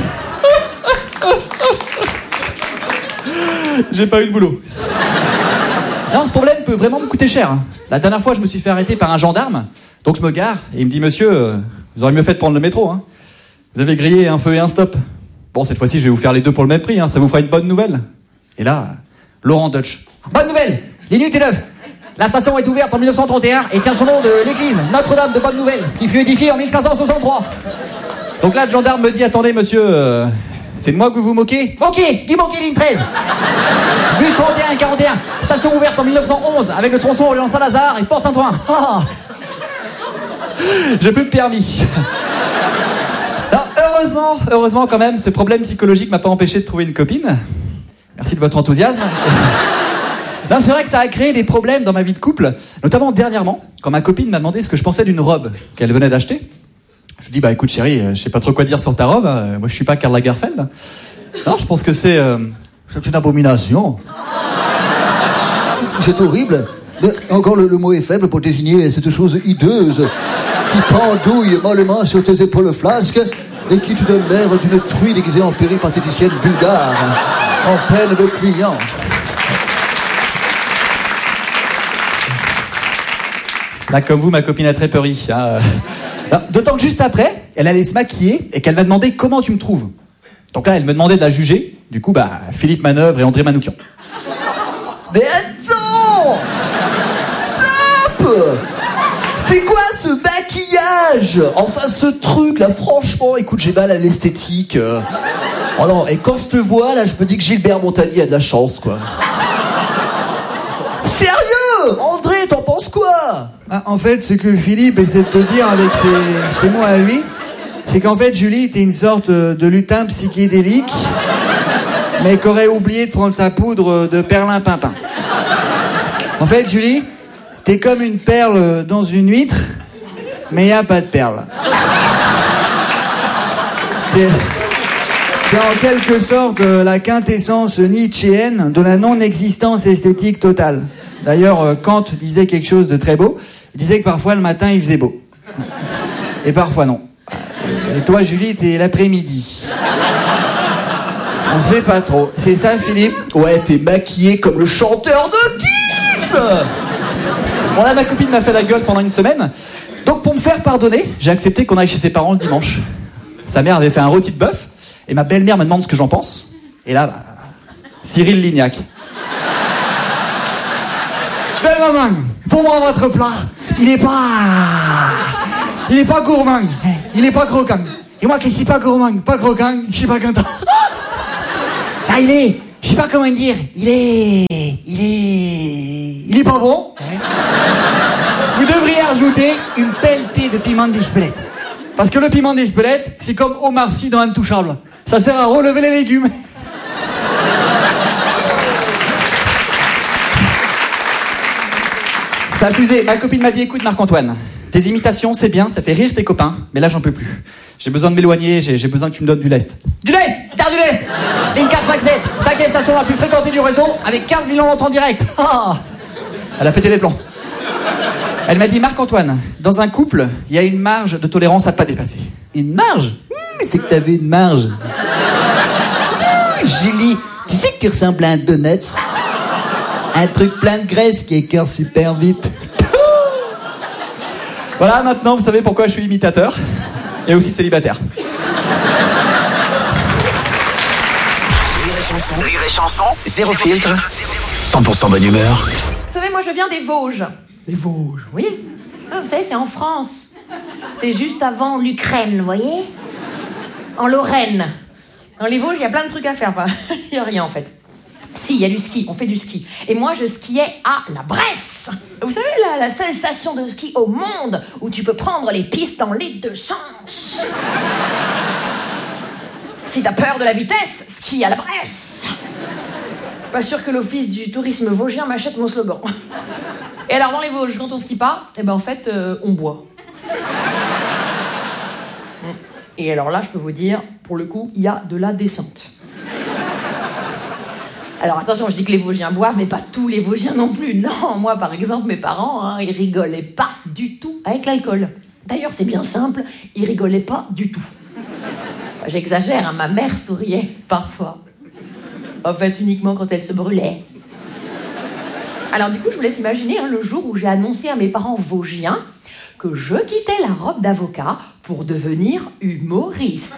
J'ai pas eu de boulot. Non, ce problème peut vraiment me coûter cher. La dernière fois, je me suis fait arrêter par un gendarme. Donc je me gare et il me dit « Monsieur, euh, vous auriez mieux fait de prendre le métro. Hein. Vous avez grillé un feu et un stop. » Bon, cette fois-ci, je vais vous faire les deux pour le même prix, hein. Ça vous fera une bonne nouvelle. Et là, Laurent Deutsch. Bonne nouvelle, les nuits est neuve. La station est ouverte en mille neuf cent trente et un et tient son nom de l'église Notre-Dame de Bonne Nouvelle, qui fut édifiée en mille cinq cent soixante-trois. Donc là, le gendarme me dit, attendez, monsieur, euh, c'est de moi que vous vous moquez? Moquez, qui moquez, ligne treize. Bus trente et un quarante et un, station ouverte en mille neuf cent onze, avec le tronçon Orléans-Saint-Lazare et Port-Saint-Ouen. Ah. J'ai plus de permis. Non, heureusement, heureusement quand même, ce problème psychologique m'a pas empêché de trouver une copine. Merci de votre enthousiasme. Non, c'est vrai que ça a créé des problèmes dans ma vie de couple, notamment dernièrement, quand ma copine m'a demandé ce que je pensais d'une robe qu'elle venait d'acheter. Je lui dis, bah écoute chérie, je sais pas trop quoi dire sur ta robe, hein. Moi je suis pas Karl Lagerfeld. Non, je pense que c'est... Euh, c'est une abomination. C'est horrible. Mais encore le, le mot est faible pour désigner cette chose hideuse qui pendouille mollement sur tes épaules flasques et qui te donne l'air d'une truie déguisée en péripatéticienne bulgare, en peine de client. Là, comme vous, ma copine a très peur. Hein. D'autant que juste après, elle allait se maquiller et qu'elle m'a demandé comment tu me trouves. Donc là, elle me demandait de la juger. Du coup, bah, Philippe Manœuvre et André Manoukian. Mais attends! Stop! C'est quoi ce maquillage? Enfin, ce truc, là, franchement, écoute, j'ai mal à l'esthétique. Oh non, et quand je te vois, là, je me dis que Gilbert Montagnier a de la chance, quoi. Sérieux? André, t'en penses quoi? Ah, en fait, ce que Philippe essaie de te dire avec ses, ses mots à lui, c'est qu'en fait, Julie, t'es une sorte de lutin psychédélique, mais qu'aurait oublié de prendre sa poudre de perlimpinpin. En fait, Julie, t'es comme une perle dans une huître, mais y a pas de perle. C'est, c'est en quelque sorte la quintessence nietzschéenne de la non-existence esthétique totale. D'ailleurs, Kant disait quelque chose de très beau. Il disait que parfois, le matin, il faisait beau. Et parfois, non. Et toi, Julie, t'es l'après-midi. On sait pas trop. C'est ça, Philippe? Ouais, t'es maquillé comme le chanteur de Kiss. Bon, là, ma copine m'a fait la gueule pendant une semaine. Donc, pour me faire pardonner, j'ai accepté qu'on aille chez ses parents le dimanche. Sa mère avait fait un rôti de bœuf. Et ma belle-mère me demande ce que j'en pense. Et là, bah, Cyril Lignac. Belle maman, pour moi votre plat, il est pas... Il est pas gourmand, il est pas croquant. Et moi qui suis pas gourmand, pas croquant, je suis pas content. Ah, il est... Je sais pas comment dire, il est... Il est... Il est pas bon. Vous devriez ajouter une pelletée de piment d'Espelette. Parce que le piment d'Espelette, c'est comme Omar Sy dans Intouchable. Ça sert à relever les légumes. Ça a fusé. Ma copine m'a dit, écoute Marc-Antoine, tes imitations c'est bien, ça fait rire tes copains, mais là j'en peux plus. J'ai besoin de m'éloigner, j'ai, j'ai besoin que tu me donnes du lest. Du lest, garde du lest. Ligne quatre cent cinquante-sept, cinquième station la plus fréquentée du réseau, avec quinze millions d'entrées en direct. Ah, elle a pété les plombs. Elle m'a dit, Marc-Antoine, dans un couple, il y a une marge de tolérance à pas dépasser. Une marge? Mais c'est que t'avais une marge. Julie, tu sais que tu ressembles à un donut? Un truc plein de graisse qui écœure super vite. Voilà, maintenant vous savez pourquoi je suis imitateur et aussi célibataire. Rire et chanson, rire et chanson, zéro filtre, cent pour cent bonne humeur. Vous savez, moi je viens des Vosges. Les Vosges? Oui. Ah, vous savez, c'est en France. C'est juste avant l'Ukraine, vous voyez? En Lorraine. Dans les Vosges, il y a plein de trucs à faire. Enfin, il n'y a rien en fait. Si, il y a du ski, on fait du ski. Et moi, je skiais à la Bresse. Vous savez, la, la seule station de ski au monde où tu peux prendre les pistes dans les deux sens. Si t'as peur de la vitesse, skie à la Bresse. Pas sûr que l'office du tourisme vosgien m'achète mon slogan. Et alors, dans les Vosges, quand on skie pas, eh ben en fait, euh, on boit. Et alors là, je peux vous dire, pour le coup, il y a de la descente. Alors attention, je dis que les Vosgiens boivent, mais pas tous les Vosgiens non plus. Non, moi par exemple, mes parents, hein, ils rigolaient pas du tout avec l'alcool. D'ailleurs, c'est bien simple, ils rigolaient pas du tout. Enfin, j'exagère, hein, ma mère souriait parfois. En fait, uniquement quand elle se brûlait. Alors du coup, je vous laisse imaginer hein, le jour où j'ai annoncé à mes parents vosgiens que je quittais la robe d'avocat pour devenir humoriste.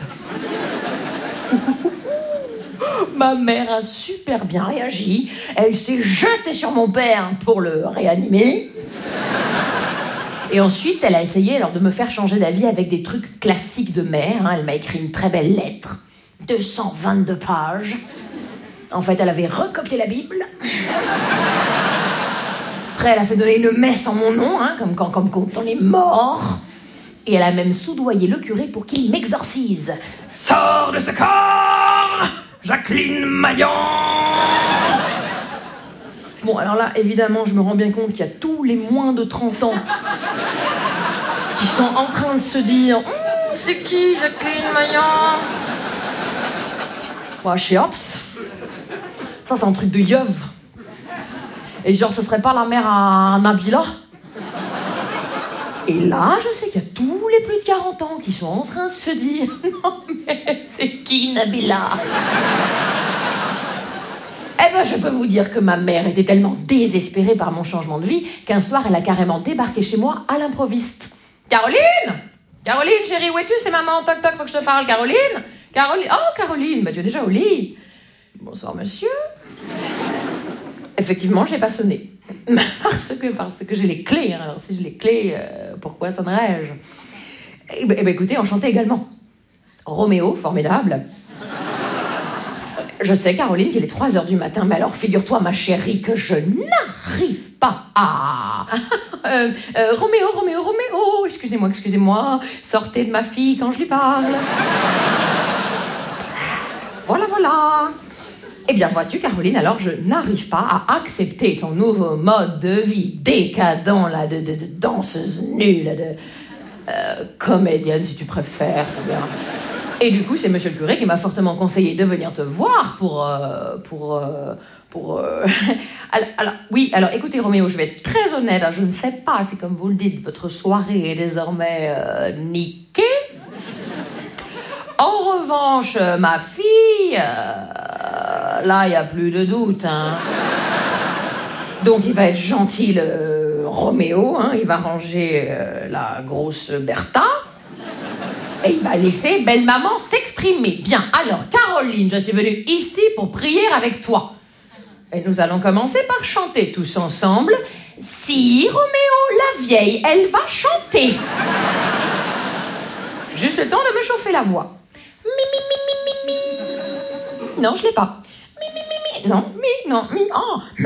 Ma mère a super bien réagi. Elle s'est jetée sur mon père pour le réanimer. Et ensuite, elle a essayé alors, de me faire changer d'avis avec des trucs classiques de mère. Hein. Elle m'a écrit une très belle lettre. deux cent vingt-deux pages. En fait, elle avait recopié la Bible. Après, elle a fait donner une messe en mon nom, hein, comme quand, comme quand on est mort. Et elle a même soudoyé le curé pour qu'il m'exorcise. Sors de ce corps, Jacqueline Maillan! Bon, alors là, évidemment, je me rends bien compte qu'il y a tous les moins de trente ans qui sont en train de se dire hm, c'est qui Jacqueline Maillan? Bah, chez Ops. Ça, c'est un truc de yeuve. Et genre, ce serait pas la mère à Nabila? Et là, je sais qu'il y a tous les plus de quarante ans qui sont en train de se dire non mais c'est qui Nabila? Eh ben, je peux vous dire que ma mère était tellement désespérée par mon changement de vie qu'un soir, elle a carrément débarqué chez moi à l'improviste. Caroline? Caroline, chérie, où es-tu? C'est maman, toc toc, faut que je te parle. Caroline? Caroline? Oh, Caroline, bah tu es déjà au lit. Bonsoir, monsieur. Effectivement, je n'ai pas sonné. Parce que, parce que j'ai les clés. Alors, si j'ai les clés, euh, pourquoi sonnerais-je? Eh ben, eh ben, écoutez, enchanté également. Roméo, formidable. Je sais, Caroline, qu'il est trois heures du matin, mais alors, figure-toi, ma chérie, que je n'arrive pas à... euh, euh, Roméo, Roméo, Roméo, excusez-moi, excusez-moi, sortez de ma fille quand je lui parle. Voilà, voilà. Eh bien, vois-tu, Caroline, alors je n'arrive pas à accepter ton nouveau mode de vie décadent, là, de, de, de danseuse nulle, de euh, comédienne, si tu préfères. Bien. Et du coup, c'est monsieur le curé qui m'a fortement conseillé de venir te voir pour... Euh, pour, euh, pour euh... alors, alors, oui, alors, écoutez, Roméo, je vais être très honnête, hein, je ne sais pas si, comme vous le dites, votre soirée est désormais euh, niquée. En revanche, ma fille, euh, là, il n'y a plus de doute. Hein. Donc, il va être gentil, le Roméo. Hein, il va ranger euh, la grosse Bertha. Et il va laisser belle maman s'exprimer. Bien, alors Caroline, je suis venue ici pour prier avec toi. Et nous allons commencer par chanter tous ensemble. Si Roméo, la vieille, elle va chanter. Juste le temps de me chauffer la voix. Mi, mi, mi, mi, mi, mi. Non, je l'ai pas. Mi, mi, mi, mi. Non, mi, non, mi. Oh.